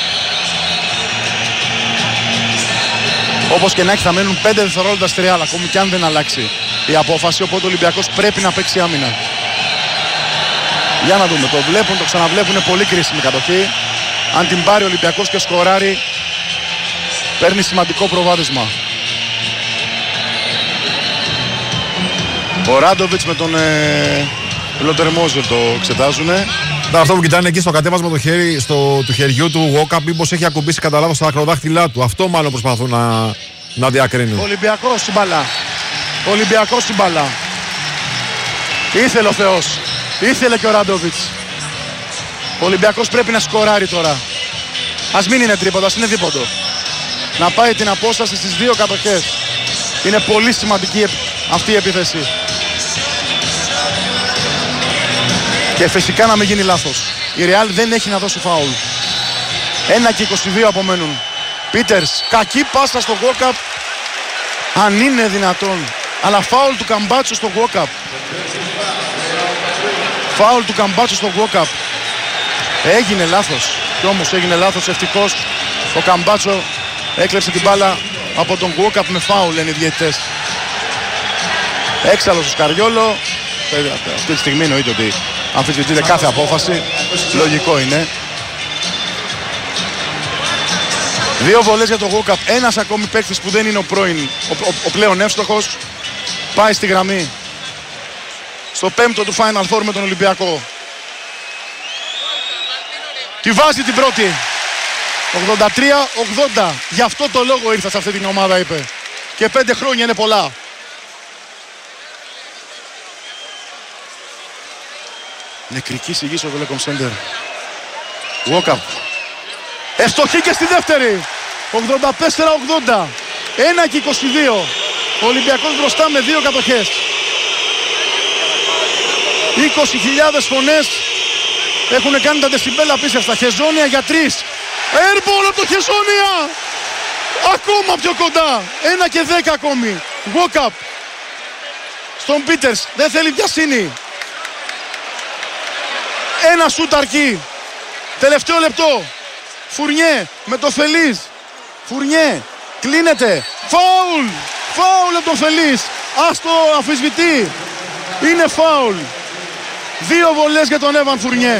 Όπως και να έχει θα μένουν 5 δευτερόλεπτα στη Ρεάλ, ακόμη και αν δεν αλλάξει η απόφαση, οπότε ο Ολυμπιακός πρέπει να παίξει άμυνα. Για να δούμε, το βλέπουν, το ξαναβλέπουν, είναι πολύ κρίσιμη κατοχή. Αν την πάρει ο Ολυμπιακός και σκοράρει, παίρνει σημαντικό προβάδισμα. Ο Ράντοβιτς με τον Λοτερμόζερ το εξετάζουν. Αυτό που κοιτάνε εκεί στο κατέβασμα του χεριού του Γουόκαπ, μήπως έχει ακουμπήσει κατά λάθος τα ακροδάχτυλά του. Αυτό μάλλον προσπαθούν να διακρίνουν. Ολυμπιακός στην μπάλα. Ολυμπιακός στην μπάλα. Ήθελε ο Θεός. Ήθελε και ο Ράντοβιτς. Ο Ολυμπιακός πρέπει να σκοράρει τώρα. Ας μην είναι τρίποντο, ας είναι δίποντο. Να πάει την απόσταση στις δύο κατοχές. Είναι πολύ σημαντική αυτή η επίθεση. Και φυσικά να μην γίνει λάθος. Η Ρεάλ δεν έχει να δώσει φάουλ. 1:22 απομένουν. Πίτερς, κακή πάσα στο walk-up. Αν είναι δυνατόν. Αλλά φάουλ του Καμπάτσο στο walk-up. Φάουλ του Καμπάτσο στο walk-up. Έγινε λάθος. Κι όμως έγινε λάθος. Ευτυχώς ο Καμπάτσο έκλεψε την μπάλα από τον walk-up με φάουλ, λένε οι διαιτητές. Έξαλλος ο Σκαριόλο. Αυτή τη στιγμή εννοείται ότι αμφισβητείται κάθε απόφαση. Λογικό είναι. Δύο βολές για το walk-up. Ένας ακόμη παίκτης που δεν είναι ο πλέον εύστοχος. Πάει στη γραμμή. Στο πέμπτο του Final Four με τον Ολυμπιακό. Τη βάζει την πρώτη. 83-80. Γι' αυτό το λόγο ήρθα σε αυτή την ομάδα, είπε. Και 5 χρόνια είναι πολλά. Νεκρική σιγή στο Telecom Center. Walk-up. Ευστοχή και στη δεύτερη. 84-80. 1:22. Ο Ολυμπιακός μπροστά με 2 κατοχές. 20.000 φωνές έχουν κάνει τα δεσιμπέλα απίστευτα. Χεζόνια για 3. Airball από το Χεζόνια. Ακόμα πιο κοντά. 1:10 ακόμη. Walk-up. Στον Πίτερς. Δεν θέλει βιασύνη. Ένα σούτ αρκεί. Τελευταίο λεπτό. Φουρνιέ με το Φελίζ. Φουρνιέ. Κλείνεται. Φάουλ. Φάουλ από τον Φελίζ. Ας το αμφισβητεί. Είναι φάουλ. 2 βολές για τον Έβαν Φουρνιέ.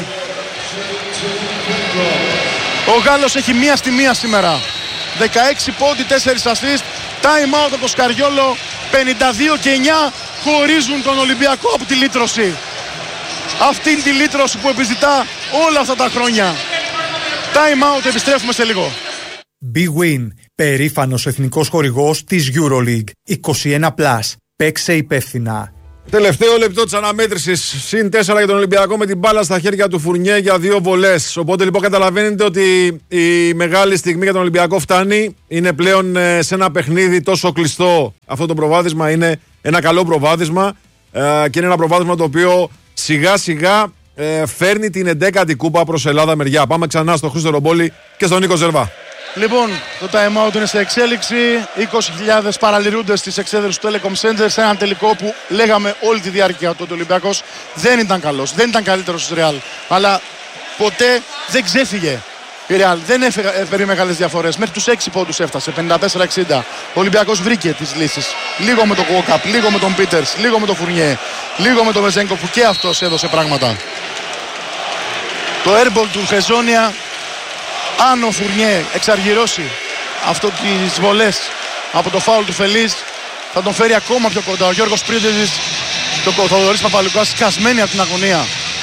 Ο Γάλλος έχει μία στη μία σήμερα. 16 πόντι, 4 assist. Time out από το Σκαριόλο. 52-9 χωρίζουν τον Ολυμπιακό από τη λύτρωση. Αυτήν τη λύτρωση που επιζητά όλα αυτά τα χρόνια. Time out, επιστρέφουμε σε λίγο. Big Win, περήφανος εθνικός χορηγός της EuroLeague. 21+. Παίξε υπεύθυνα. Τελευταίο λεπτό της αναμέτρησης. Συν 4 για τον Ολυμπιακό με την μπάλα στα χέρια του Φουρνιέ για 2 βολές. Οπότε λοιπόν καταλαβαίνετε ότι η μεγάλη στιγμή για τον Ολυμπιακό φτάνει. Είναι πλέον σε ένα παιχνίδι τόσο κλειστό. Αυτό το προβάδισμα είναι ένα καλό προβάδισμα και είναι ένα προβάδισμα το οποίο σιγά σιγά φέρνει την 11η κούπα προς Ελλάδα μεριά. Πάμε ξανά στον Χρήστο Ρομπόλη και στον Νίκο Ζερβά. Λοιπόν, το time out είναι σε εξέλιξη. 20.000 παραλυρούνται στις εξέδρες του Telecom Center σε έναν τελικό που λέγαμε όλη τη διάρκεια ότι ο Ολυμπιακός δεν ήταν καλός, δεν ήταν καλύτερος της Real. Αλλά ποτέ δεν ξέφυγε η Real. Δεν έφερε μεγάλες διαφορές. Μέχρι τους 6 πόντους έφτασε, 54-60. Ο Ολυμπιακός βρήκε τις λύσεις. Λίγο με τον Walkup, λίγο με τον Peters, λίγο με τον Fournier, λίγο με τον Vezenkov που και αυτός έδωσε πράγματα. Το airball του Χεζόνια. Αν ο Fournier εξαργυρώσει αυτό τις βολές από το φάουλ του Φελής, θα τον φέρει ακόμα πιο κοντά. Ο Γιώργος Πρίντεζης, το Θοδωρής Παπαλουκάς, σκασμένοι από την αγωνία.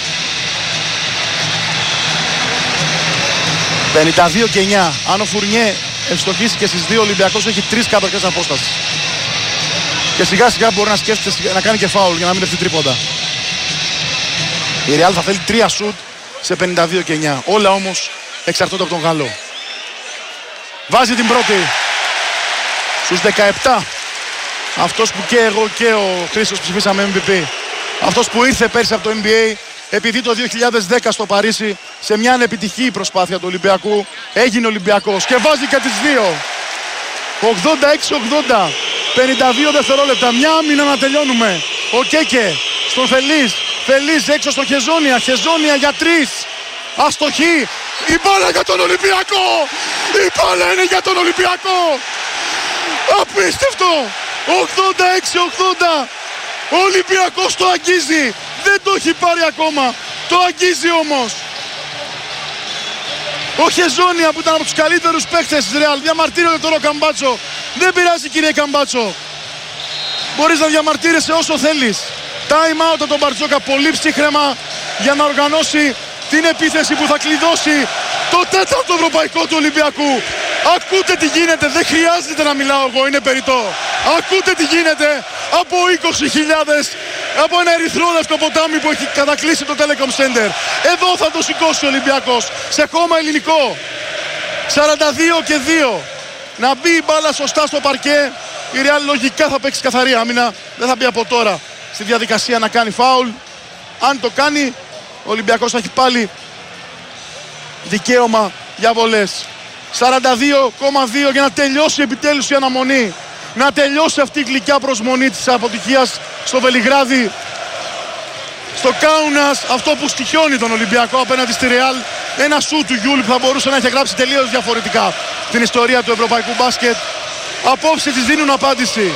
52-9. Αν ο Fournier ευστοχίσει και στις 2, ο Ολυμπιακός έχει 3 κατοχές απόστασης. Και σιγά σιγά μπορεί να σκέφτεται να κάνει και φάουλ για να μην δεχτεί τρίποντα. Η Real θα θέλει 3 σουτ σε 52-9. Όλα όμως εξαρτώνται από τον Γάλλο. Βάζει την πρώτη στους 17. Αυτός που και εγώ και ο Χρήστος ψηφίσαμε MVP. Αυτός που ήρθε πέρσι από το NBA, επειδή το 2010 στο Παρίσι σε μια ανεπιτυχή προσπάθεια του Ολυμπιακού έγινε Ολυμπιακός και βάζει και τις 2. 86-80. 52 δευτερόλεπτα. Μια άμυνα να τελειώνουμε. Ο Κέκε στον Φελής. Φελής έξω στο Χεζόνια. Χεζόνια για 3. Αστοχή. Η μπάλα για τον Ολυμπιακό. Η μπάλα είναι για τον Ολυμπιακό. Απίστευτο. 86-80. Ο Ολυμπιακός το αγγίζει. Δεν το έχει πάρει ακόμα. Το αγγίζει όμως. Ο Χεζόνια που ήταν από τους καλύτερους παίκτες της Real διαμαρτύρεται τώρα ο Καμπάτσο. Δεν πειράζει κύριε Καμπάτσο. Μπορείς να διαμαρτύρεσαι όσο θέλεις. Time out από τον Μπαρτζόκα. Πολύ ψύχρεμα για να οργανώσει την επίθεση που θα κλειδώσει το 4ο ευρωπαϊκό του Ολυμπιακού. Ακούτε τι γίνεται, δεν χρειάζεται να μιλάω εγώ, είναι περιττό. Ακούτε τι γίνεται από 20.000, από ένα ερυθρόλευκο ποτάμι που έχει κατακλείσει το Telecom Center. Εδώ θα το σηκώσει ο Ολυμπιακός, σε χώμα ελληνικό. 42-2. Να μπει η μπάλα σωστά στο παρκέ, η Real λογικά θα παίξει καθαρή άμυνα. Δεν θα μπει από τώρα στη διαδικασία να κάνει φάουλ. Αν το κάνει, ο Ολυμπιακός θα έχει πάλι δικαίωμα για βολές. 42,2 για να τελειώσει επιτέλους η αναμονή. Να τελειώσει αυτή η γλυκιά προσμονή της αποτυχίας στο Βελιγράδι. Στο Κάουνας, αυτό που στοιχιώνει τον Ολυμπιακό απέναντι στη Ρεάλ. Ένα σου του Γιούλ που θα μπορούσε να έχει γράψει τελείως διαφορετικά την ιστορία του ευρωπαϊκού μπάσκετ. Απόψε της δίνουν απάντηση.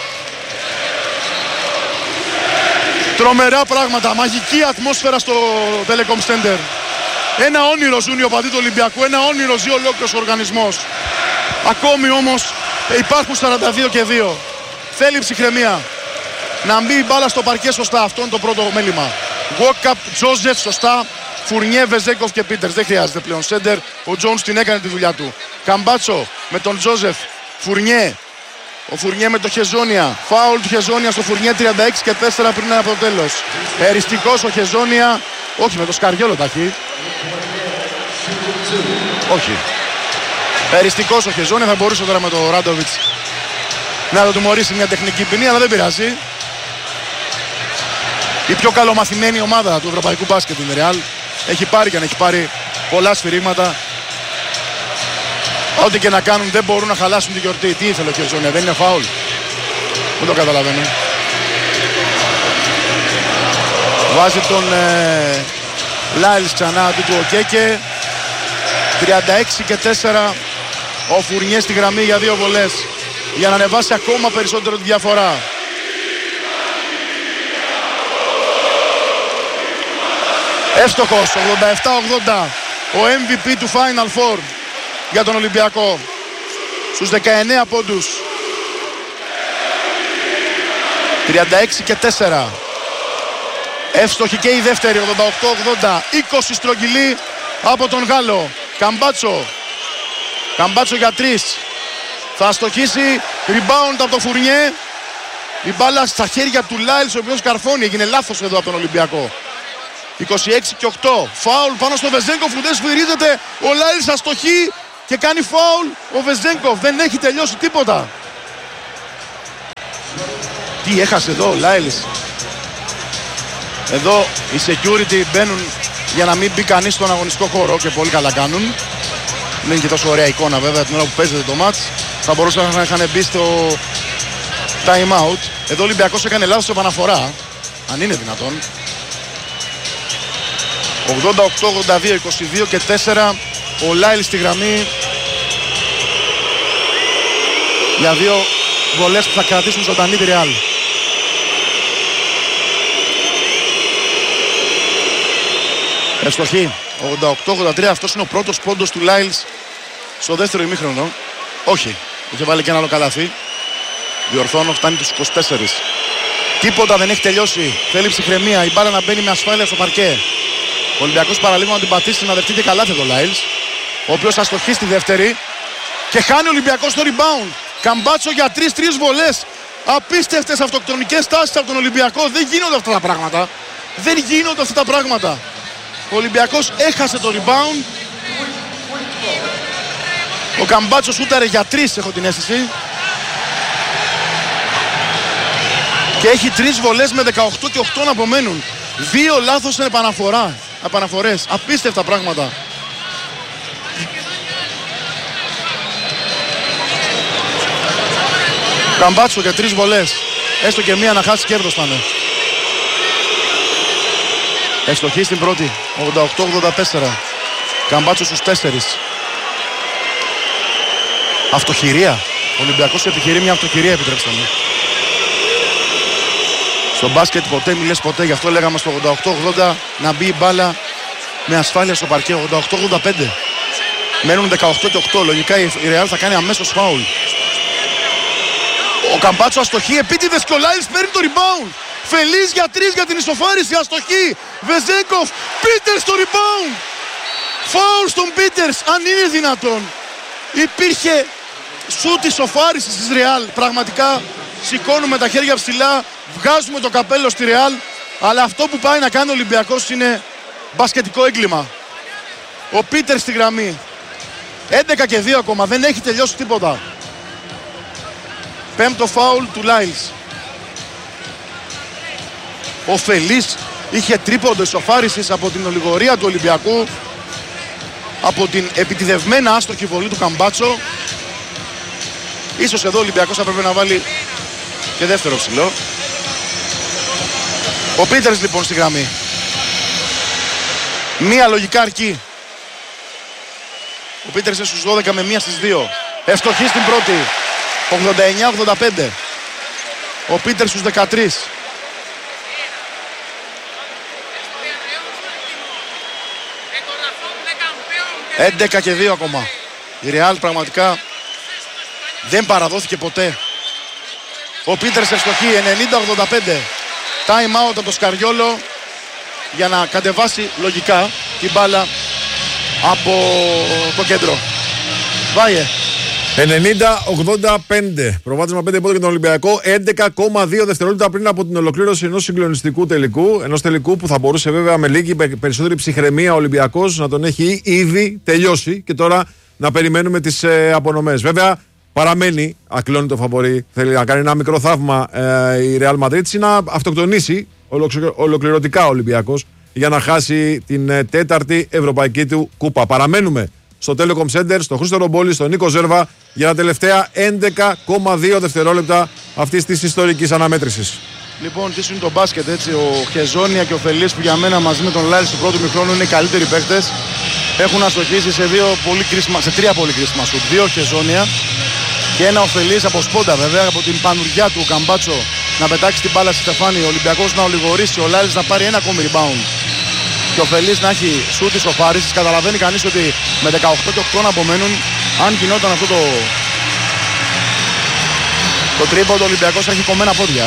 Τρομερά πράγματα, μαγική ατμόσφαιρα στο Telecom Center. Ένα όνειρο ζουν οι οπαδοί του Ολυμπιακού, ένα όνειρο ζει ολόκληρος ο οργανισμός. Ακόμη όμως υπάρχουν 42-2. Θέλει ψυχραιμία. Να μπει η μπάλα στο παρκέ σωστά, αυτό είναι το πρώτο μέλημα. Walkup, Τζόζεφ σωστά, Fournier, Vezenkov και Peters. Δεν χρειάζεται πλέον σέντερ, ο Τζόουνς την έκανε τη δουλειά του. Καμπάτσο με τον Τζόζεφ, Fournier. Ο Fournier με το Χεζόνια. Φάουλ του Χεζόνια στο Fournier 36 και 4 πριν από το τέλος. Εριστικός ο Χεζόνια. Όχι, με το Σκαριόλο τα έχει. Όχι. Εριστικός ο Χεζόνια. Θα μπορούσε τώρα με το Ράντοβιτς να το τιμωρήσει μια τεχνική ποινή, αλλά δεν πειράζει. Η πιο καλομαθημένη ομάδα του ευρωπαϊκού μπάσκετ είναι η Real. Έχει πάρει και αν έχει πάρει πολλά σφυρίγματα. Ό,τι και να κάνουν δεν μπορούν να χαλάσουν τη γιορτή. Τι ήθελε ο Χεζόνια, δεν είναι φάουλ? Δεν το καταλαβαίνω. Βάζει τον Λάιλς ξανά του ο Κέκε. 36 και 4. Ο Fournier στη γραμμή για 2 βολές. Για να ανεβάσει ακόμα περισσότερο τη διαφορά. Εύστοχος, 87-80. Ο MVP του Final Four για τον Ολυμπιακό. Στους 19 πόντους. 36 και 4. Εύστοχη και η δεύτερη, 88-80. 20 στρογγυλή από τον Γάλλο. Καμπάτσο. Καμπάτσο για 3. Θα αστοχίσει. Rebound από το Fournier. Η μπάλα στα χέρια του Λάιλς, ο οποίος καρφώνει. Έγινε λάθος εδώ από τον Ολυμπιακό. 26 και 8. Φάουλ πάνω στο Βεζένκοφ που δεν σφυρίζεται. Ο Λάιλς αστοχεί και κάνει φάουλ. Ο Βεζένκοφ δεν έχει τελειώσει τίποτα. Τι έχασε εδώ ο Λάιλς. Εδώ οι security μπαίνουν για να μην μπει κανείς στον αγωνιστικό χώρο και πολύ καλά κάνουν. Δεν είναι και τόσο ωραία εικόνα βέβαια την ώρα που παίζεται το μάτς. Θα μπορούσαν να είχαν μπει στο time out. Εδώ ο Ολυμπιακός έκανε λάθος σε επαναφορά. Αν είναι δυνατόν. 88-82, 22 και 4. Ο Λάιλς στη γραμμή για δύο βολές που θα κρατήσουν ζωντανή τη Ρεάλ. Ευστοχή. 88-83. Αυτός είναι ο πρώτος πόντος του Λάιλς στο δεύτερο ημίχρονο. Όχι. Είχε βάλει και ένα άλλο καλάθι. Διορθώνω, φτάνει τους 24. Τίποτα δεν έχει τελειώσει. Θέλει ψυχραιμία. Η μπάλα να μπαίνει με ασφάλεια στο παρκέ. Ο Ολυμπιακός παραλίγο να την πατήσει, να δεχτεί και καλάθι εδώ Λάιλς. Ο οποίος θα στοχεί στη δεύτερη. Και χάνει ο Ολυμπιακός το rebound. Καμπάτσο για 3 βολές. Απίστευτες αυτοκτονικές τάσεις από τον Ολυμπιακό. Δεν γίνονται αυτά τα πράγματα. Δεν γίνονται αυτά τα πράγματα. Ο Ολυμπιακός έχασε το rebound. Ο Καμπάτσο σούταρε για 3, έχω την αίσθηση. Και έχει 3 βολές με 18 και 8 να απομένουν. 2 λάθος σε επαναφορές. Απίστευτα πράγματα. Καμπάτσο για 3 βολές. Έστω και μία να χάσει κέρδος θα είναι. Ευστοχή στην πρώτη. 88-84. Καμπάτσο στους 4. Αυτοχειρία. Ο Ολυμπιακός επιχειρεί μια αυτοχειρία, επιτρέψτε μου. Στο μπάσκετ ποτέ μη λες ποτέ. Γι' αυτό λέγαμε στο 88-80 να μπει η μπάλα με ασφάλεια στο παρκέ. 88-85. Μένουν 18 και 8. Λογικά η Ρεάλ θα κάνει αμέσως φάουλ. Ο Καμπάτσο αστοχή. Επίτηδες και ο Λάιλς παίρνει το rebound. Φελής για 3 για την ισοφάριση. Αστοχή. Βεζένκοφ. Πίτερς το rebound. Φάουλ στον Πίτερς. Αν είναι δυνατόν. Υπήρχε σούτ ισοφάρισης της Ρεάλ. Πραγματικά σηκώνουμε τα χέρια ψηλά. Βγάζουμε το καπέλο στη Ρεάλ. Αλλά αυτό που πάει να κάνει ο Ολυμπιακός είναι μπασκετικό έγκλημα. Ο Πίτερς στη γραμμή. 11 και 2 ακόμα. Δεν έχει τελειώσει τίποτα. Πέμπτο φάουλ του Λάιλς. Ο Φελής είχε τρίποντο ισοφάρισης από την ολιγορία του Ολυμπιακού. Από την επιτηδευμένα άστοχη βολή του Καμπάτσο. Ίσως εδώ ο Ολυμπιακός θα πρέπει να βάλει και δεύτερο ψηλό. Ο Πίτερς λοιπόν στη γραμμή. Μία λογικά αρκεί. Ο Πίτερς είναι στους 12 με μία στις 2. Ευστοχή στην πρώτη. 89-85. Ο Πίτερς στους 13. Έντεκα και 2 ακόμα. Η Ρεάλ πραγματικά δεν παραδόθηκε ποτέ. Ο Πίτερς ευστοχή 90-85. Time out από το Σκαριόλο για να κατεβάσει λογικά την μπάλα από το κέντρο. Βάιε. 90-85. Προβάδισμα 5 πόντων για τον Ολυμπιακό. 11,2 δευτερόλεπτα πριν από την ολοκλήρωση ενός συγκλονιστικού τελικού. Ενός τελικού που θα μπορούσε βέβαια με λίγη περισσότερη ψυχραιμία ο Ολυμπιακός να τον έχει ήδη τελειώσει και τώρα να περιμένουμε τις απονομές. Βέβαια παραμένει, ακλώνει το φαβορί. Θέλει να κάνει ένα μικρό θαύμα η Real Madrid ή να αυτοκτονήσει ολοκληρωτικά ο Ολυμπιακός για να χάσει την τέταρτη ευρωπαϊκή του κούπα. Παραμένουμε στο Telecom Center, στο Χρήστο Ρομπόλη, στον Νίκο Ζέρβα για τα τελευταία 11,2 δευτερόλεπτα αυτής της ιστορικής αναμέτρησης. Λοιπόν, τι είναι το μπάσκετ έτσι. Ο Χεζόνια και ο Φελής που για μένα μαζί με τον Λάιλς του πρώτου μηχρόνου είναι οι καλύτεροι παίκτες. Έχουν αστοχήσει σε 3 πολύ κρίσιμα σουτ. 2 Χεζόνια και ένα ο Φελής από σπόντα βέβαια, από την πανουριά του Καμπάτσο να πετάξει την μπάλα στη Στεφάνη. Ο Ολυμπιακός να ολιγορήσει, ο Λάιλς να πάρει ένα ακόμη rebound. Και ο Φελής να έχει σούτ ισοφάρισης. Καταλαβαίνει κανείς ότι με 18 και 8 να απομένουν, αν γινόταν αυτό το τρίποντο, ο Ολυμπιακός θα έχει κομμένα πόδια.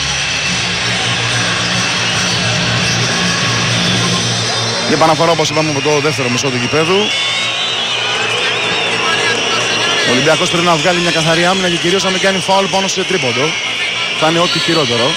Η επαναφορά όπως είπαμε από το δεύτερο μισό του γηπέδου. Ο Ολυμπιακός πρέπει να βγάλει μια καθαρή άμυνα και κυρίως να μην κάνει φάουλ πάνω σε τρίποντο. θα είναι ό,τι χειρότερο.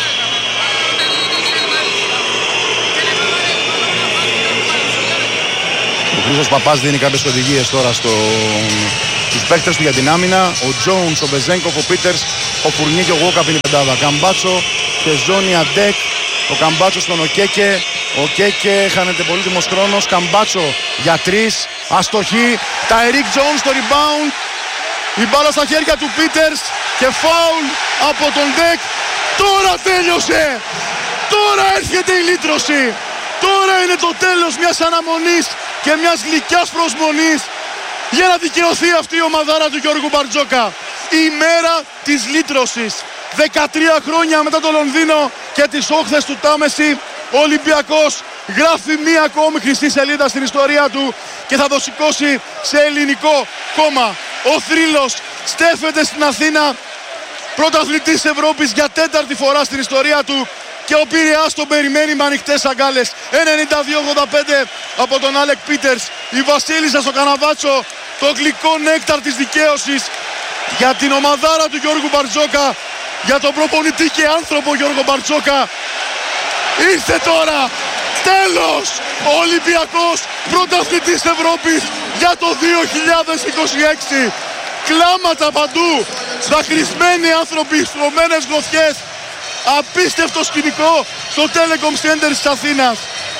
Ο Χρήστος Παπάς δίνει κάποιες οδηγίες τώρα στους παίκτες του για την άμυνα. Ο Τζόουνς, ο Βεζένκοφ, ο Πίτερς, ο Φουρνί και ο Γουόκαπ είναι η πεντάδα. Καμπάτσο και Ζώνη Αντέκ. Ο Καμπάτσο στον Οκέκε. Ο Κέκε χάνεται πολύτιμος χρόνος. Καμπάτσο για 3. Αστοχή. Τάιρικ Τζόουνς στο rebound. Η μπάλα στα χέρια του Πίτερς. Και φάουλ από τον Ντεκ. Τώρα τέλειωσε. Τώρα έρχεται η λύτρωση. Τώρα είναι το τέλος μιας αναμονής και μιας γλυκιάς προσμονής για να δικαιωθεί αυτή η ομαδάρα του Γιώργου Μπαρτζόκα. Η μέρα της λύτρωσης. 13 χρόνια μετά το Λονδίνο και τις όχθες του Τάμεση, ο Ολυμπιακός γράφει μία ακόμη χρυσή σελίδα στην ιστορία του και θα το σηκώσει σε ελληνικό κόμμα. Ο θρύλος στέφεται στην Αθήνα, πρωταθλητής Ευρώπης για 4η φορά στην ιστορία του, και ο Πειραιάς τον περιμένει με ανοιχτές αγκάλες. 92-85 από τον Άλεκ Πίτερς. Η Βασίλισσα στο Καναβάτσο, το γλυκό νέκταρ της δικαίωσης για την ομαδάρα του Γιώργου Μπαρτζόκα, για τον προπονητή και άνθρωπο Γιώργο Μπαρτζόκα. Ήρθε τώρα, τέλος, ο Ολυμπιακός πρωταθλητής Ευρώπης για το 2026. Κλάματα παντού, δακρυσμένοι άνθρωποι, στρωμένες γροθιές. Απίστευτο σκηνικό στο Telecom Center της Αθήνας.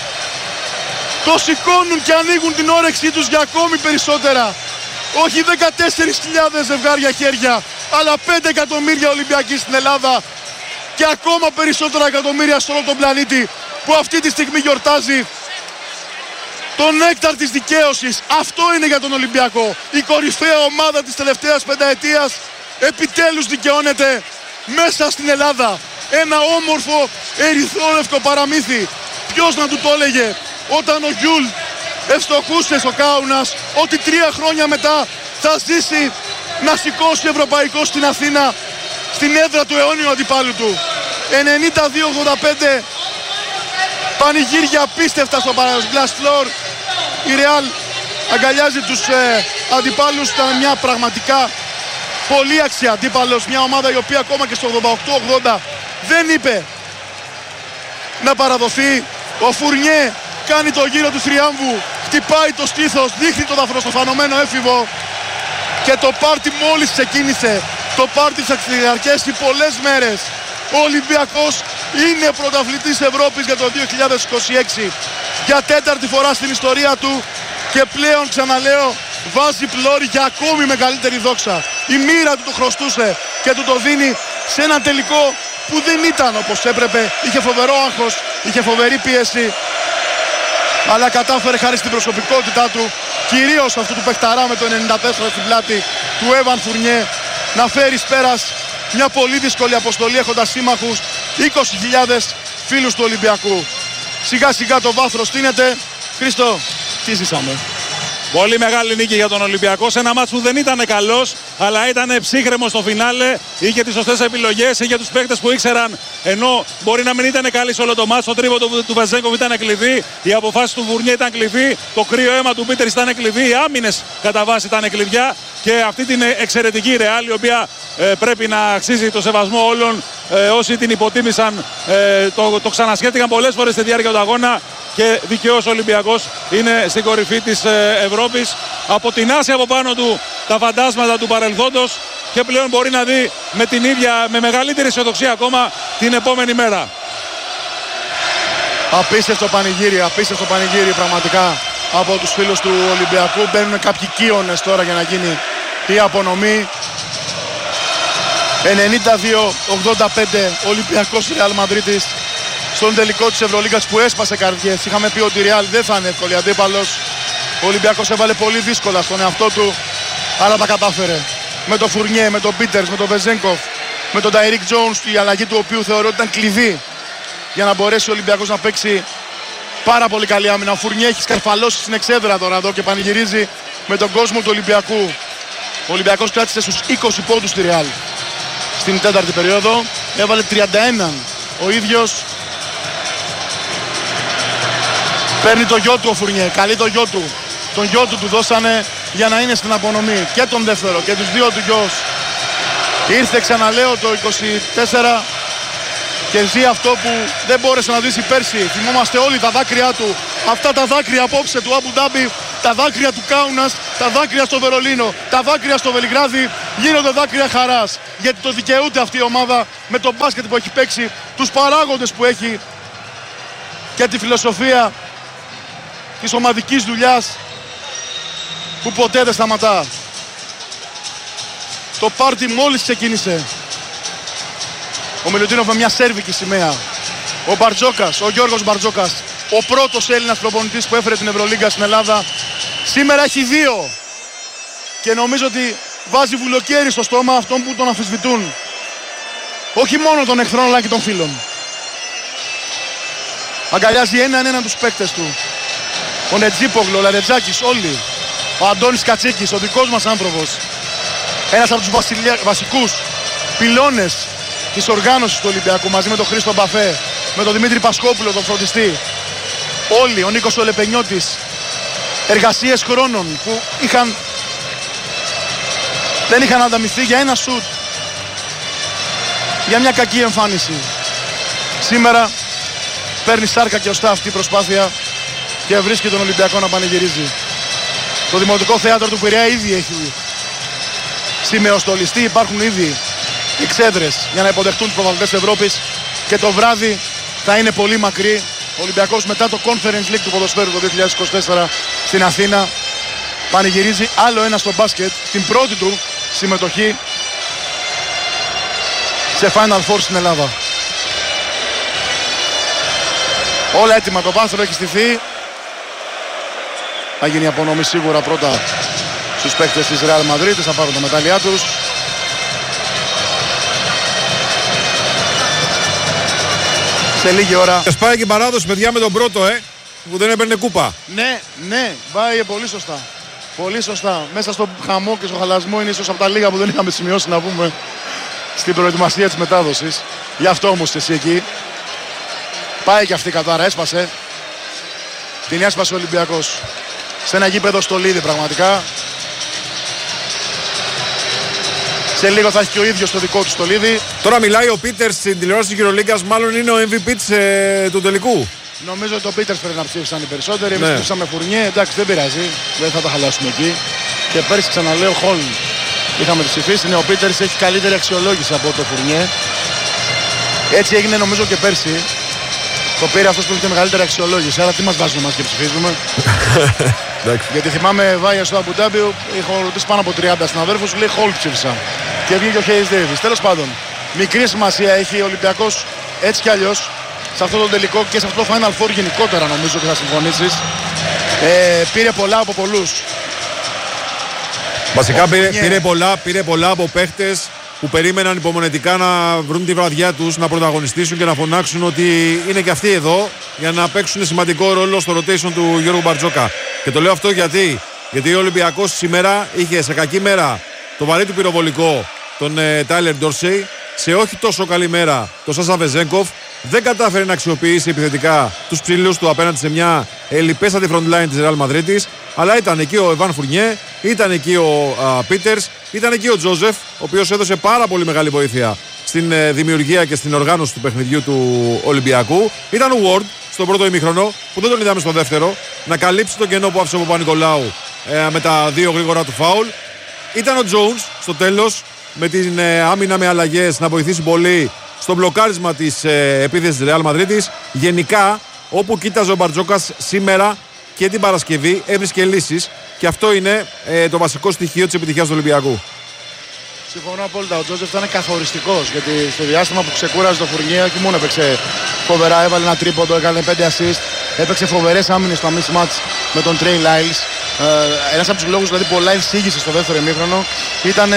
Το σηκώνουν και ανοίγουν την όρεξή τους για ακόμη περισσότερα. Όχι 14.000 ζευγάρια χέρια, αλλά 5 εκατομμύρια Ολυμπιακοί στην Ελλάδα και ακόμα περισσότερα εκατομμύρια σε όλο τον πλανήτη που αυτή τη στιγμή γιορτάζει το νέκταρ της δικαίωσης. Αυτό είναι για τον Ολυμπιακό. Η κορυφαία ομάδα της τελευταίας πενταετίας επιτέλους δικαιώνεται μέσα στην Ελλάδα. Ένα όμορφο ερυθρόλευκο παραμύθι. Ποιος να του το έλεγε όταν ο Γιούλ ευστοχούσε στο Κάουνας ότι 3 χρόνια μετά θα ζήσει να σηκώσει ευρωπαϊκό στην Αθήνα, στην έδρα του αιώνιου αντιπάλου του. 92-85, πανηγύρια απίστευτα στο Glass Floor. Η Real αγκαλιάζει τους αντιπάλους. Ήταν μια πραγματικά πολύ αξία αντίπαλος, μια ομάδα η οποία ακόμα και στο 88-80 δεν είπε να παραδοθεί. Ο Φουρνιέ κάνει το γύρο του θριάμβου, χτυπάει το στήθος, δείχνει το δαφροστοφανωμένο έφηβο και το πάρτι μόλις ξεκίνησε. Το πάρτι θα διαρκέσει πολλές μέρες. Ο Ολυμπιακός είναι πρωταθλητής Ευρώπης για το 2026 για 4η φορά στην ιστορία του και πλέον, ξαναλέω, βάζει πλώρη για ακόμη μεγαλύτερη δόξα. Η μοίρα του το χρωστούσε και του το δίνει σε ένα τελικό που δεν ήταν όπως έπρεπε. Είχε φοβερό άγχος, είχε φοβερή πίεση, αλλά κατάφερε χάρη στην προσωπικότητά του, κυρίως αυτού του παιχταρά με το 94 στην πλάτη του Έβαν Φουρνιέ, να φέρει πέρας μια πολύ δύσκολη αποστολή έχοντας σύμμαχους 20.000 φίλους του Ολυμπιακού. Σιγά σιγά το βάθρο στείνεται. Χρήστο, τι ζήσαμε? Πολύ μεγάλη νίκη για τον Ολυμπιακό σε ένα μάτς που δεν ήταν καλός, αλλά ήταν ψύχρεμο στο φινάλε. Είχε τις σωστές επιλογές, είχε τους παίκτες που ήξεραν, ενώ μπορεί να μην ήταν καλή σε όλο το μάτς. Το τρίποντο του Βεζένκοφ ήταν κλειδί, οι αποφάσεις του Φουρνιέ ήταν κλειδί, το κρύο αίμα του Πίτερς ήταν κλειδί, οι άμυνες κατά βάση ήταν κλειδιά. Και αυτή την εξαιρετική Ρεάλ, η οποία πρέπει να αξίζει το σεβασμό όλων όσοι την υποτίμησαν, το ξανασκέφτηκαν πολλές φορές στη διάρκεια του αγώνα. Και δικαιώς ο Ολυμπιακός είναι στην κορυφή της Ευρώπης. Αποτινάσει από πάνω του τα φαντάσματα του παρελθόντος και πλέον μπορεί να δει με μεγαλύτερη αισιοδοξία ακόμα την επόμενη μέρα. Απίστευτο πανηγύρι πραγματικά από τους φίλους του Ολυμπιακού. Μπαίνουν κάποιοι κύονες τώρα για να γίνει η απονομή. 92-85 Ολυμπιακός Ρεάλ Μαδρίτης στον τελικό της Ευρωλίγκας που έσπασε καρδιές. Είχαμε πει ότι η Real δεν θα είναι εύκολη αντίπαλος. Ο Ολυμπιακός έβαλε πολύ δύσκολα στον εαυτό του, αλλά τα κατάφερε. Με τον Φουρνιέ, με τον Πίτερς, με τον Βεζένκοφ, με τον Τάιρικ Τζόουνς, η αλλαγή του οποίου θεωρώ ότι ήταν κλειδί για να μπορέσει ο Ολυμπιακός να παίξει πάρα πολύ καλή άμυνα. Ο Φουρνιέ έχει σκαρφαλώσει στην εξέδρα τώρα εδώ και πανηγυρίζει με τον κόσμο του Ολυμπιακού. Ο Ολυμπιακός κράτησε στους 20 πόντους στη Real στην τέταρτη περίοδο. Έβαλε 31 ο ίδιος. Παίρνει το γιο του ο Φουρνιέ, καλεί το γιο του. Τον γιο του δώσανε για να είναι στην απονομή. Και τον δεύτερο και τους δύο του γιος. Ήρθε, ξαναλέω, το 24 και ζει αυτό που δεν μπόρεσε να ζήσει πέρσι. Θυμόμαστε όλοι τα δάκρυά του, αυτά τα δάκρυα απόψε του Αμπου Ντάμπι, τα δάκρυα του Κάουνας, τα δάκρυα στο Βερολίνο, τα δάκρυα στο Βελιγράδι, γίνονται δάκρυα χαράς. Γιατί το δικαιούται αυτή η ομάδα με το μπάσκετ που έχει παίξει, τους παράγοντες που έχει και τη φιλοσοφία της ομαδικής δουλειάς που ποτέ δεν σταματά. Το πάρτι μόλις ξεκίνησε. Ο Μιλουτίνοφ με μια σέρβικη σημαία. Ο Μπαρτζόκας, ο Γιώργος Μπαρτζόκας, ο πρώτος Έλληνας προπονητής που έφερε την Ευρωλίγκα στην Ελλάδα, σήμερα έχει 2. Και νομίζω ότι βάζει βουλοκαίρι στο στόμα αυτών που τον αμφισβητούν. Όχι μόνο των εχθρών αλλά και των φίλων. Αγκαλιάζει έναν τους παίκτες του. Ο Νετζίπογλου, ο Λαρετζάκης, όλοι. Ο Αντώνης Κατσίκης, ο δικός μας άνθρωπος. Ένας από τους βασικούς πυλώνες της οργάνωσης του Ολυμπιακού, μαζί με τον Χρήστο Μπαφέ, με τον Δημήτρη Πασκόπουλο, τον φροντιστή. Όλοι, ο Νίκος ο Λεπενιώτης. Εργασίες χρόνων που δεν είχαν ανταμυφθεί για ένα σουτ, για μια κακή εμφάνιση. Σήμερα παίρνει σάρκα και οστά αυτή η προσπάθεια και βρίσκει τον Ολυμπιακό να πανηγυρίζει. Το Δημοτικό Θέατρο του Πειραιά ήδη έχει σημεοστολιστεί, υπάρχουν ήδη εξέδρες για να υποδεχτούν τους πρωταθλητές Ευρώπης και το βράδυ θα είναι πολύ μακρύ. Ο Ολυμπιακός μετά το Conference League του ποδοσφαίρου το 2024 στην Αθήνα πανηγυρίζει άλλο ένα στο μπάσκετ, στην πρώτη του συμμετοχή σε Final Four στην Ελλάδα. Όλα έτοιμα, το πάνθρο έχει στηθεί. Θα γίνει η απονομή σίγουρα πρώτα στους παίκτες της Real Madrid, θα πάρουν τα μετάλλια τους. Σε λίγη ώρα. Σπάει και παράδοση, παιδιά, με τον πρώτο, που δεν έπαιρνε κούπα. Ναι, πάει πολύ σωστά. Πολύ σωστά. Μέσα στο χαμό και στο χαλασμό είναι ίσως από τα λίγα που δεν είχαμε σημειώσει να πούμε στην προετοιμασία της μετάδοσης. Γι' αυτό όμως εσύ εκεί. Πάει και αυτή η κατάρα, έσπασε. Την έσπασε ο Ολυμπιακός. Σε ένα γήπεδο στολίδι πραγματικά. Σε λίγο θα έχει και ο ίδιος το δικό του στολίδι. Τώρα μιλάει ο Πίτερς στην τηλεόραση της Euroligas, μάλλον είναι ο MVP του τελικού. Νομίζω ότι ο Πίτερς πρέπει να ψήφισαν οι περισσότεροι. Εμείς ψήφισαμε Φουρνιέ, εντάξει δεν πειράζει, δεν θα τα χαλάσουμε εκεί. Και πέρσι ξαναλέω Χόλν είχαμε ψηφίσει. Ναι, ο Πίτερς έχει καλύτερη αξιολόγηση από το Φουρνιέ. Έτσι έγινε νομίζω και πέρσι. Το πήρε αυτός που έχει μεγαλύτερη αξιολόγηση. Άρα τι μας βάζουν εμάς και ψηφίζουμε. Γιατί θυμάμαι Βάγια στο Αμπου Ντάμπι, έχω ρωτήσει πάνω από 30 συναδέρφους, λέει Χόλ ψήφισα. Και βγήκε ο Χέις Ντέιβις. Τέλος πάντων, μικρή σημασία έχει ο Ολυμπιακός έτσι κι αλλιώς σε αυτό το τελικό και σε αυτό το Final Four γενικότερα, νομίζω ότι θα συμφωνήσεις. Πήρε πολλά από πολλούς. Βασικά πήρε πολλά από παίχτες που περίμεναν υπομονετικά να βρουν τη βραδιά τους, να πρωταγωνιστήσουν και να φωνάξουν ότι είναι και αυτοί εδώ για να παίξουν σημαντικό ρόλο στο rotation του Γιώργου Μπαρτζόκα. Και το λέω αυτό γιατί ο Ολυμπιακός σήμερα είχε σε κακή μέρα το βαρύ του πυροβολικό τον Τάιλερ Ντόρσεϊ, σε όχι τόσο καλή μέρα τον Σάσα Βεζένκοφ, δεν κατάφερε να αξιοποιήσει επιθετικά τους ψηλούς του απέναντι σε μια ελλιπέστατη front line της Real Madrid, αλλά ήταν εκεί ο Εβάν Φουρνιέ, ήταν εκεί ο Πίτερς, ήταν εκεί ο Τζόζεφ, ο οποίος έδωσε πάρα πολύ μεγάλη βοήθεια στην δημιουργία και στην οργάνωση του παιχνιδιού του Ολυμπιακού. Ήταν ο Ward στον πρώτο ημίχρονο, που δεν τον είδαμε στο δεύτερο, να καλύψει το κενό που άφησε ο Παπα-Νικολάου με τα δύο γρήγορα του φάουλ. Ήταν ο Jones στο τέλος, με την άμυνα με αλλαγές, να βοηθήσει πολύ στο μπλοκάρισμα της επίθεσης της Real Madrid. Γενικά, όπου κοίταζε ο Μπαρτζόκας σήμερα και την Παρασκευή, έβρισκε λύσεις και αυτό είναι το βασικό στοιχείο της επιτυχίας του Ολυμπιακού. Συμφωνώ απόλυτα. Ο Τζόζεφ ήταν καθοριστικός, γιατί στο διάστημα που ξεκούραζε το Φουρνιέ, όχι μόνο έπαιξε φοβερά, έβαλε ένα τρίποντο, έκανε 5 assist, έπαιξε φοβερές άμυνες στο mismatch με τον Τρέι Λάιλς. Ένας από τους λόγους δηλαδή, που ο Λάιλς σήγησε στο δεύτερο ημίχρονο ήταν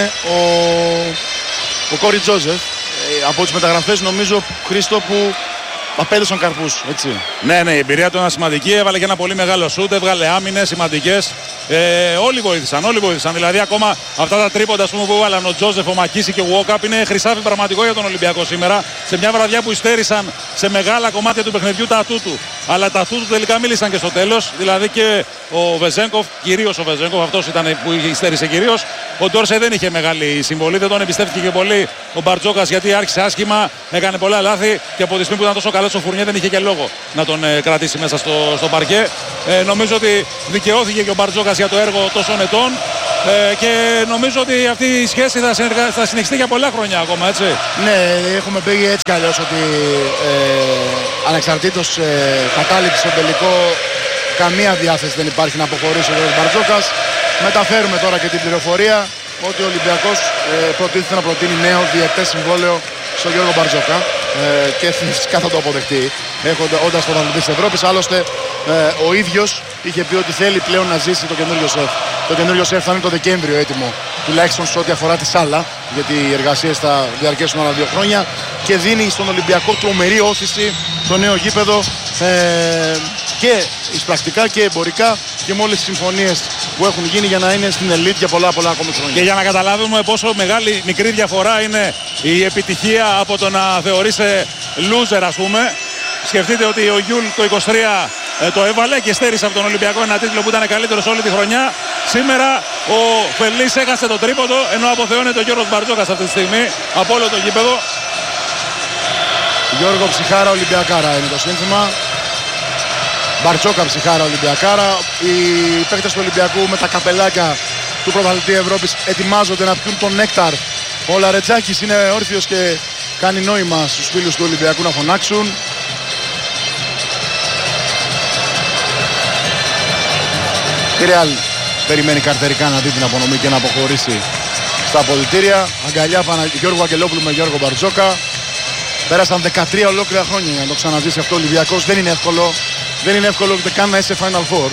ο Κόρι Τζόζεφ. Από τις μεταγραφές νομίζω, Χρήστο, που απέδωσαν καρπούς, έτσι. Ναι, η εμπειρία του ήταν σημαντική. Έβαλε και ένα πολύ μεγάλο σούτ, έβγαλε άμυνες σημαντικές. Όλοι βοήθησαν. Δηλαδή, ακόμα αυτά τα τρίποντα που έβαλαν ο Τζόζεφ, ο Μακίση και ο Walkup είναι χρυσάφι πραγματικό για τον Ολυμπιακό σήμερα. Σε μια βραδιά που υστέρησαν σε μεγάλα κομμάτια του παιχνιδιού τα ατού. Αλλά τα ατού τελικά μίλησαν και στο τέλος. Δηλαδή και ο Βεζένκοφ, κυρίως ο Βεζένκοφ, αυτός ήταν που υστέρησε κυρίως. Ο Ντόρσε δεν είχε μεγάλη συμβολή, δεν τον εμπιστεύτηκε και πολύ ο Μπαρτζόκας γιατί άρχισε άσχημα, έκανε πολλά λάθη και από τη στιγμή που ήταν τόσο καλός ο Φουρνιέ δεν είχε και λόγο να τον κρατήσει μέσα στο παρκέ. Νομίζω ότι δικαιώθηκε και ο Μπαρτζόκας για το έργο τόσων ετών και νομίζω ότι αυτή η σχέση θα συνεχιστεί για πολλά χρόνια ακόμα, έτσι. Ναι, έχουμε πει έτσι κι αλλιώς ότι ανεξαρτήτως κατάληψη στο τελικό καμία διάθεση δεν υπάρχει να αποχωρήσει ο Γιώργος Μπαρτζόκας. Μεταφέρουμε τώρα και την πληροφορία ότι ο Ολυμπιακός προτίθεται να προτείνει νέο διετές συμβόλαιο στον Γιώργο Μπαρτζόκα και φυσικά θα το αποδεχτεί όντας πρωταθλητής της Ευρώπης. Άλλωστε ο ίδιος είχε πει ότι θέλει πλέον να ζήσει το καινούριο σεφ. Το καινούριο σεφ θα είναι το Δεκέμβριο έτοιμο, τουλάχιστον σε ό,τι αφορά τη σάλα, γιατί οι εργασίες θα διαρκέσουν άλλα 2 χρόνια και δίνει στον Ολυμπιακό τρομερή όθηση το νέο γήπεδο και εισπρακτικά και εμπορικά και με όλες τις συμφωνίες που έχουν γίνει για να είναι στην ελίτ για πολλά ακόμη χρόνια. Και για να καταλάβουμε πόσο μικρή διαφορά είναι η επιτυχία από το να θεωρείσαι loser, ας πούμε. Σκεφτείτε ότι ο Γιούλ το 23 το έβαλε και στέρισε από τον Ολυμπιακό ένα τίτλο που ήταν καλύτερος όλη τη χρονιά. Σήμερα ο Φελής έχασε το τρίποντο ενώ αποθεώνεται ο Γιώργος Μπαρτζόκας αυτή τη στιγμή από όλο το γήπεδο. Γιώργο Ψυχάρα Ολυμπιακάρα είναι το σύνθημα. Μπαρτζόκα Ψυχάρα Ολυμπιακάρα. Οι παίκτες του Ολυμπιακού με τα καπελάκια του πρωταθλητή Ευρώπης ετοιμάζονται να πιούν τον νέκταρ. Ο Λαρετζάκης είναι όρθιος και κάνει νόημα στους φίλους του Ολυμπιακού να φωνάξουν. Η Ρεάλ περιμένει καρτερικά να δει την απονομή και να αποχωρήσει στα αποδυτήρια. Αγκαλιά Γιώργου Αγγελόπουλου με Γιώργο Μπαρτζόκα. Πέρασαν 13 ολόκληρα χρόνια για να το ξαναζήσει αυτό ο Ολυμπιακός. Δεν είναι εύκολο. Δεν είναι εύκολο ούτε καν να είσαι Final Four.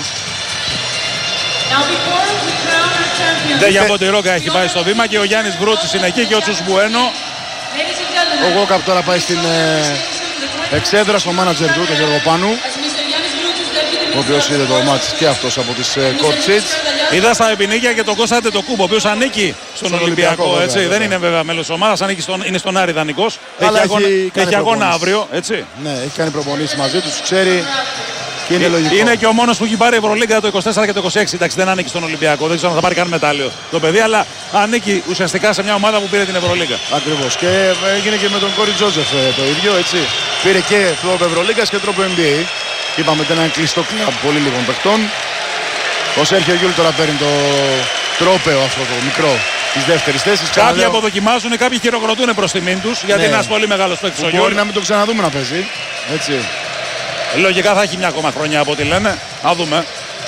Δεν για Μποντιρόγκα έχει πάει στο βήμα και ο Γιάννης Βρούτσης είναι εκεί και ο Τσουσμπουένο. Ο Γόκαπ τώρα πάει στην εξέδρα στο μάνατζερ του, τον Γιώργο Πάνου, ο οποίος είδε το μάτς και αυτός από τις court sheets. Είδα στα επινίκια και τον Κώστα Αντετοκούμπο, ο οποίος ανήκει στον Ολυμπιακό, βέβαια, έτσι. βέβαια. Δεν είναι βέβαια μέλος της ομάδας, είναι στον Άρη δανεικός. Αλλά έχει αγώνα αύριο, έτσι. Ναι, έχει κάνει προπονήσεις μαζί τους, ξέρει και είναι λογικό. Είναι και ο μόνος που έχει πάρει Ευρωλίγκα το 24 και το 26. Εντάξει, δεν ανήκει στον Ολυμπιακό, δεν ξέρω αν θα πάρει καν μετάλλιο το παιδί, αλλά ανήκει ουσιαστικά σε μια ομάδα που πήρε την Ευρωλίγκα. Ακριβώς. Και έγινε και με τον Κόρι Τζόζεφ το ίδιο, έτσι. Πήρε και τρόπο Ευρωλίγκας και τρόπο NBA. Είπαμε ότι είναι ένα κλειστό κλαμπ πολύ λίγων παιχτών. Ο Σέρχιο Γιούλ τώρα παίρνει το τρόπαιο αυτό το μικρό της δεύτερης θέσης. Κάποιοι αποδοκιμάζουν, κάποιοι χειροκροτούν προς τιμήν τους, γιατί είναι ένας πολύ μεγάλος παίκτης ο Γιούλ. Μπορεί να μην το ξαναδούμε να παίζει. Έτσι. Λογικά θα έχει μια ακόμα χρονιά από ό,τι λένε. Να δούμε.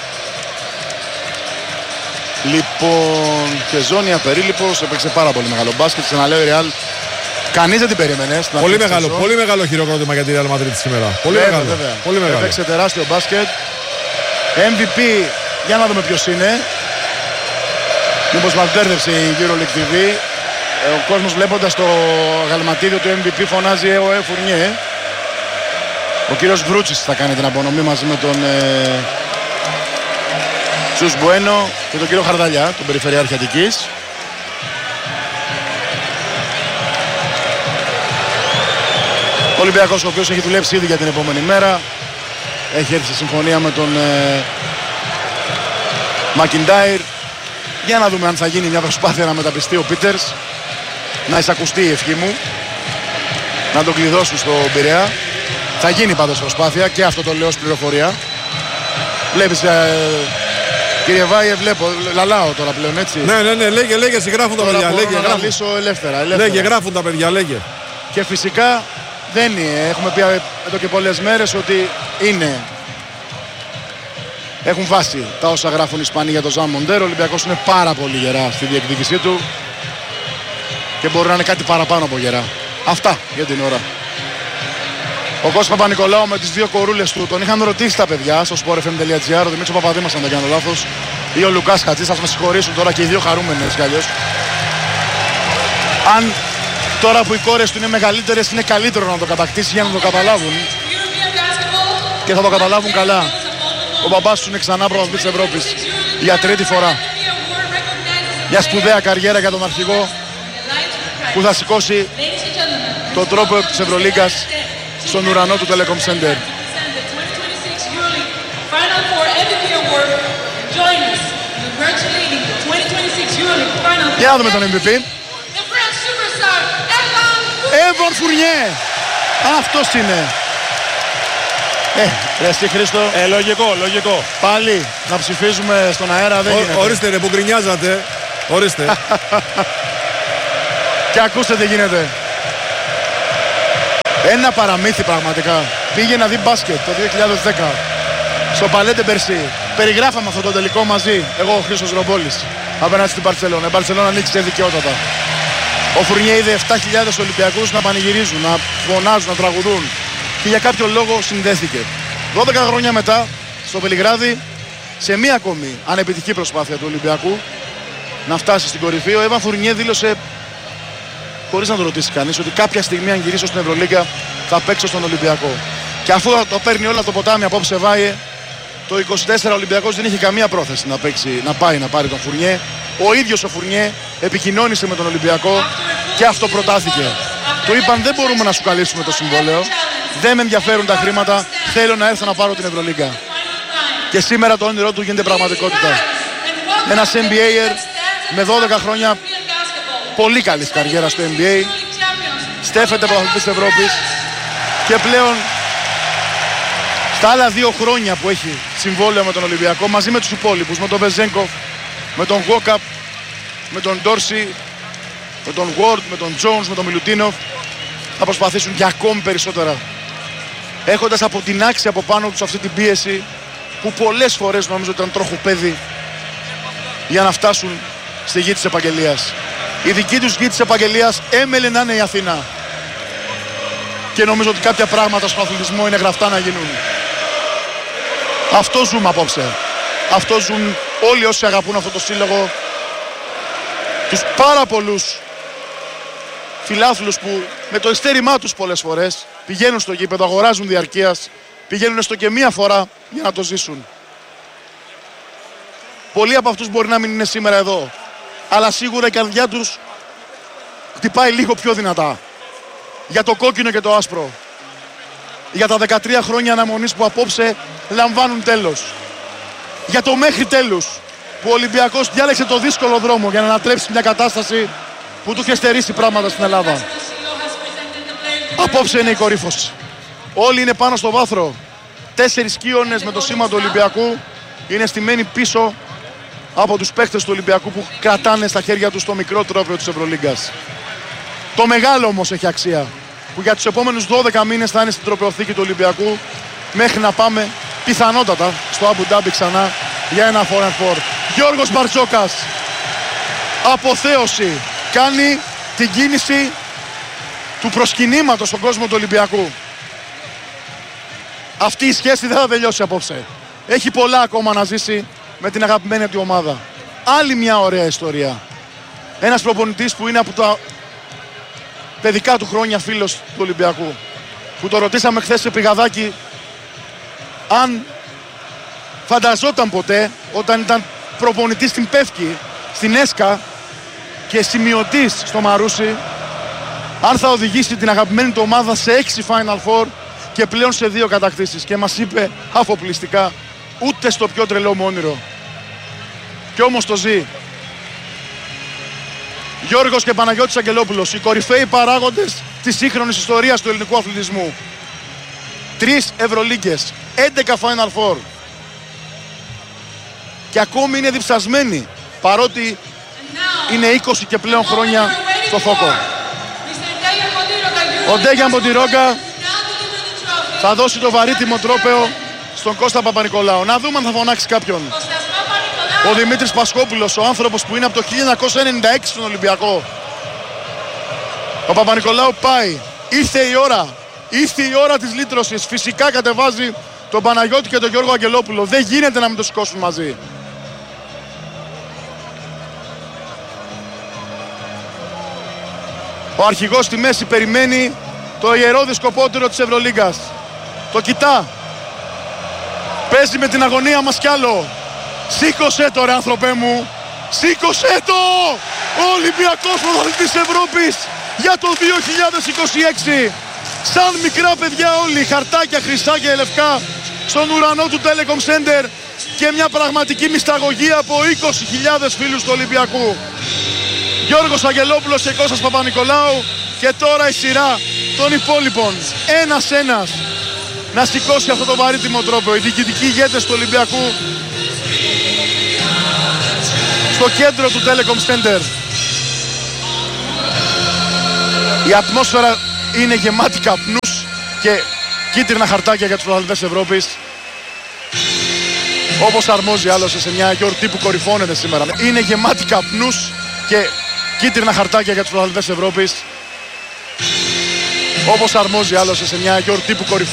Λοιπόν, και ζώνη απερίληπος, έπαιξε πάρα πολύ μεγάλο μπάσκετ. Ξαναλέω η Real, κανείς δεν την περίμενε. Πολύ μεγάλο χειροκρότημα για τη Real Madrid σήμερα. Πολύ μεγάλο. Πολύ μεγάλο. Έπαιξε τεράστιο μπάσκετ. MVP, για να δούμε ποιος είναι. Μήπως μας μπέρδεψε η EuroLeague TV. Ο κόσμος βλέποντας το γαλματίδιο του MVP φωνάζει Φουρνιέ. Ο κύριος Βρούτσης θα κάνει την απονομή μαζί με τον Τσουσμπουένο και τον κύριο Χαρδαλιά, τον Περιφερειάρχη Αττικής. Ο Ολυμπιακός, ο οποίος έχει δουλέψει ήδη για την επόμενη μέρα, έχει έρθει σε συμφωνία με τον Μακιντάιρ. Για να δούμε αν θα γίνει μια προσπάθεια να μεταπιστεί ο Πίτερς, να εισακουστεί η ευχή μου, να τον κλειδώσουν στο Πειραιά. Θα γίνει πάντως προσπάθεια και αυτό το λέω ως πληροφορία. Βλέπεις, κύριε Βάιε, βλέπω, λαλάω τώρα πλέον, έτσι. Ναι, λέγε, συγγράφουν τα παιδιά. Λέγε, να λύσω ελεύθερα. Λέγε, γράφουν τα παιδιά, λέγε. Και φυσικά δεν είναι, έχουμε πει εδώ και πολλές μέρες ότι είναι. Έχουν βάσει τα όσα γράφουν οι Ισπανοί για τον Ζαν Μοντέρο. Ο Ολυμπιακός είναι πάρα πολύ γερά στη διεκδίκησή του και μπορεί να είναι κάτι παραπάνω από γερά. Αυτά για την ώρα. Ο Κώστας Παπα-Νικολάου με τις δύο κορούλες του τον είχαν ρωτήσει τα παιδιά στο sportfm.gr, ο Δημήτρης Παπαδήμας αν δεν κάνω λάθος, ή ο Λουκάς Χατζής, θα με συγχωρήσουν τώρα και οι δύο χαρούμενοι έτσι κι αλλιώς. Αν τώρα που οι κόρες του είναι μεγαλύτερες είναι καλύτερο να το κατακτήσει για να το καταλάβουν και θα το καταλάβουν καλά. Ο μπαμπάς του είναι ξανά πρωταθλητής της Ευρώπης. για τρίτη φορά. Μια σπουδαία καριέρα για τον αρχηγό που θα σηκώσει τον τρόπο της Ευρωλίγκας στον ουρανό του Telecom Center. Για να δούμε τον MVP. Έβον Φουρνιέ. Αυτός είναι. Ρε εσύ Χρήστο. Λογικό. Πάλι να ψηφίζουμε στον αέρα δεν γίνεται. Ορίστε ρε που γκρινιάζατε. Ορίστε. Και ακούστε τι γίνεται. Ένα παραμύθι πραγματικά. Πήγε να δει μπάσκετ το 2010 στο Παλέντε Μπερσί. Περιγράφαμε αυτό το τελικό μαζί. Εγώ ο Χρήστος Ρομπόλης απέναντι στην Μπαρσελόνα. Η Μπαρσελόνα νίκησε δικαιότατα. Ο Φουρνιέ είδε 7.000 Ολυμπιακούς να πανηγυρίζουν, να φωνάζουν, να τραγουδούν. Και για κάποιο λόγο συνδέθηκε. 12 χρόνια μετά στο Βελιγράδι, σε μία ακόμη ανεπιτυχή προσπάθεια του Ολυμπιακού να φτάσει στην κορυφή, ο Έβαν Φουρνιέ δήλωσε, χωρίς να το ρωτήσει κανείς, ότι κάποια στιγμή αν γυρίσω στην Ευρωλίγκα θα παίξω στον Ολυμπιακό. Και αφού το παίρνει όλα το ποτάμι απόψε Βάιε, το 24 ο Ολυμπιακός δεν είχε καμία πρόθεση να πάει να πάρει τον Φουρνιέ. Ο ίδιος ο Φουρνιέ επικοινώνησε με τον Ολυμπιακό και αυτοπροτάθηκε. Του είπαν δεν μπορούμε να σου καλύψουμε το συμβόλαιο, δεν με ενδιαφέρουν τα χρήματα, θέλω να έρθω να πάρω την Ευρωλίγκα. Και σήμερα το όνειρό του γίνεται πραγματικότητα. Ένας NBAer με 12 χρόνια πολύ καλής καριέρα στο NBA, στέφεται πρωταθλητής της Ευρώπης και πλέον στα άλλα 2 χρόνια που έχει συμβόλαιο με τον Ολυμπιακό, μαζί με τους υπόλοιπους, με τον Βεζένκοφ, με τον Γόκαπ, με τον Ντόρσι, με τον Ward, με τον Jones, με τον Μιλουτίνοφ, θα προσπαθήσουν για ακόμη περισσότερα. Έχοντας αποτινάξει από πάνω τους αυτή την πίεση που πολλές φορές νομίζω ήταν τροχοπέδι για να φτάσουν στη γη της επαγγελίας. Η δική τους γη της επαγγελίας έμελε να είναι η Αθήνα. Και νομίζω ότι κάποια πράγματα στον αθλητισμό είναι γραφτά να γίνουν. Αυτό ζούμε απόψε. Αυτό ζουν όλοι όσοι αγαπούν αυτό το σύλλογο. Τους πάρα πολλούς φιλάθλους που με το ειστέρημά τους πολλές φορές πηγαίνουν στο γήπεδο, αγοράζουν διαρκείας, πηγαίνουν έστω και μία φορά για να το ζήσουν. Πολλοί από αυτούς μπορεί να μην είναι σήμερα εδώ, αλλά σίγουρα η καρδιά τους χτυπάει λίγο πιο δυνατά. Για το κόκκινο και το άσπρο. Για τα 13 χρόνια αναμονής που απόψε λαμβάνουν τέλος. Για το μέχρι τέλους που ο Ολυμπιακός διάλεξε το δύσκολο δρόμο για να ανατρέψει μια κατάσταση που του είχε στερήσει πράγματα στην Ελλάδα. Απόψε είναι η κορύφωση. Όλοι είναι πάνω στο βάθρο. 4 σκίονες με το σήμα του Ολυμπιακού είναι στημένοι πίσω από τους παίχτες του Ολυμπιακού που κρατάνε στα χέρια τους το μικρό τρόπαιο της Ευρωλίγκας. Το μεγάλο όμως έχει αξία, που για τους επόμενους 12 μήνες θα είναι στην τροπαιοθήκη του Ολυμπιακού μέχρι να πάμε πιθανότατα στο Αμπου Ντάμπι ξανά για ένα 4-4. Γιώργος Μπαρτζόκας, αποθέωση, κάνει την κίνηση του προσκυνήματος στον κόσμο του Ολυμπιακού. Αυτή η σχέση δεν θα τελειώσει απόψε. Έχει πολλά ακόμα να ζήσει με την αγαπημένη του ομάδα. Άλλη μια ωραία ιστορία. Ένας προπονητής που είναι από τα παιδικά του χρόνια φίλος του Ολυμπιακού, που το ρωτήσαμε χθες σε πηγαδάκι αν φανταζόταν ποτέ όταν ήταν προπονητής στην Πεύκη, στην Έσκα και σημειωτής στο Μαρούσι, αν θα οδηγήσει την αγαπημένη του ομάδα σε 6 Final Four και πλέον σε 2 κατακτήσεις. Και μας είπε αφοπλιστικά, ούτε στο πιο τρελό μου όνειρο. Κι όμως το ζει. Γιώργος και Παναγιώτης Αγγελόπουλος, οι κορυφαίοι παράγοντες της σύγχρονης ιστορίας του ελληνικού αθλητισμού. 3 Ευρωλίγκες, 11 Final Four. Και ακόμη είναι διψασμένοι, παρότι είναι 20 και πλέον χρόνια στο φόκο. Ο Ντέγιαν Μποντιρόγκα θα δώσει το βαρύτιμο τρόπαιο στον Κώστα Παπα-Νικολάου. Να δούμε αν θα φωνάξει κάποιον. Ο Δημήτρης Πασχόπουλος, ο άνθρωπος που είναι από το 1996 στον Ολυμπιακό. Ο Παπα-Νικολάου πάει. Ήρθε η ώρα. Ήρθε η ώρα της λύτρωσης. Φυσικά κατεβάζει τον Παναγιώτη και τον Γιώργο Αγγελόπουλο. Δεν γίνεται να μην το σηκώσουν μαζί. Ο αρχηγός στη μέση περιμένει το ιερό δισκοπότερο της Ευρωλίγκας. Το κοιτά. Παίζει με την αγωνία μας κι άλλο. Σήκωσέ το ρε άνθρωπέ μου. Σήκωσέ το! Ο Ολυμπιακός πρωταθλητής Ευρώπης για το 2026. Σαν μικρά παιδιά όλοι, χαρτάκια, χρυσά και λευκά στον ουρανό του Telecom Center και μια πραγματική μυσταγωγή από 20.000 φίλους του Ολυμπιακού. Γιώργος Αγγελόπουλος και Κώστας Παπα-Νικολάου και τώρα η σειρά των υπόλοιπων. Ένας-ένας να σηκώσει αυτό το βαρύτιμο τρόπο. Οι διοικητικοί ηγέτες του Ολυμπιακού στο κέντρο του Telecom Center. Η ατμόσφαιρα είναι γεμάτη καπνούς και κίτρινα χαρτάκια για τους πρωταθλητές Ευρώπης. Όπως αρμόζει άλλωστε σε μια γιορτή που κορυφώνεται σήμερα. Είναι γεμάτη καπνούς και κίτρινα χαρτάκια για τους πρωταθλητές Ευρώπης. Όπως αρμόζει άλλωστε σε μια γιορτή που κορυφώνεται.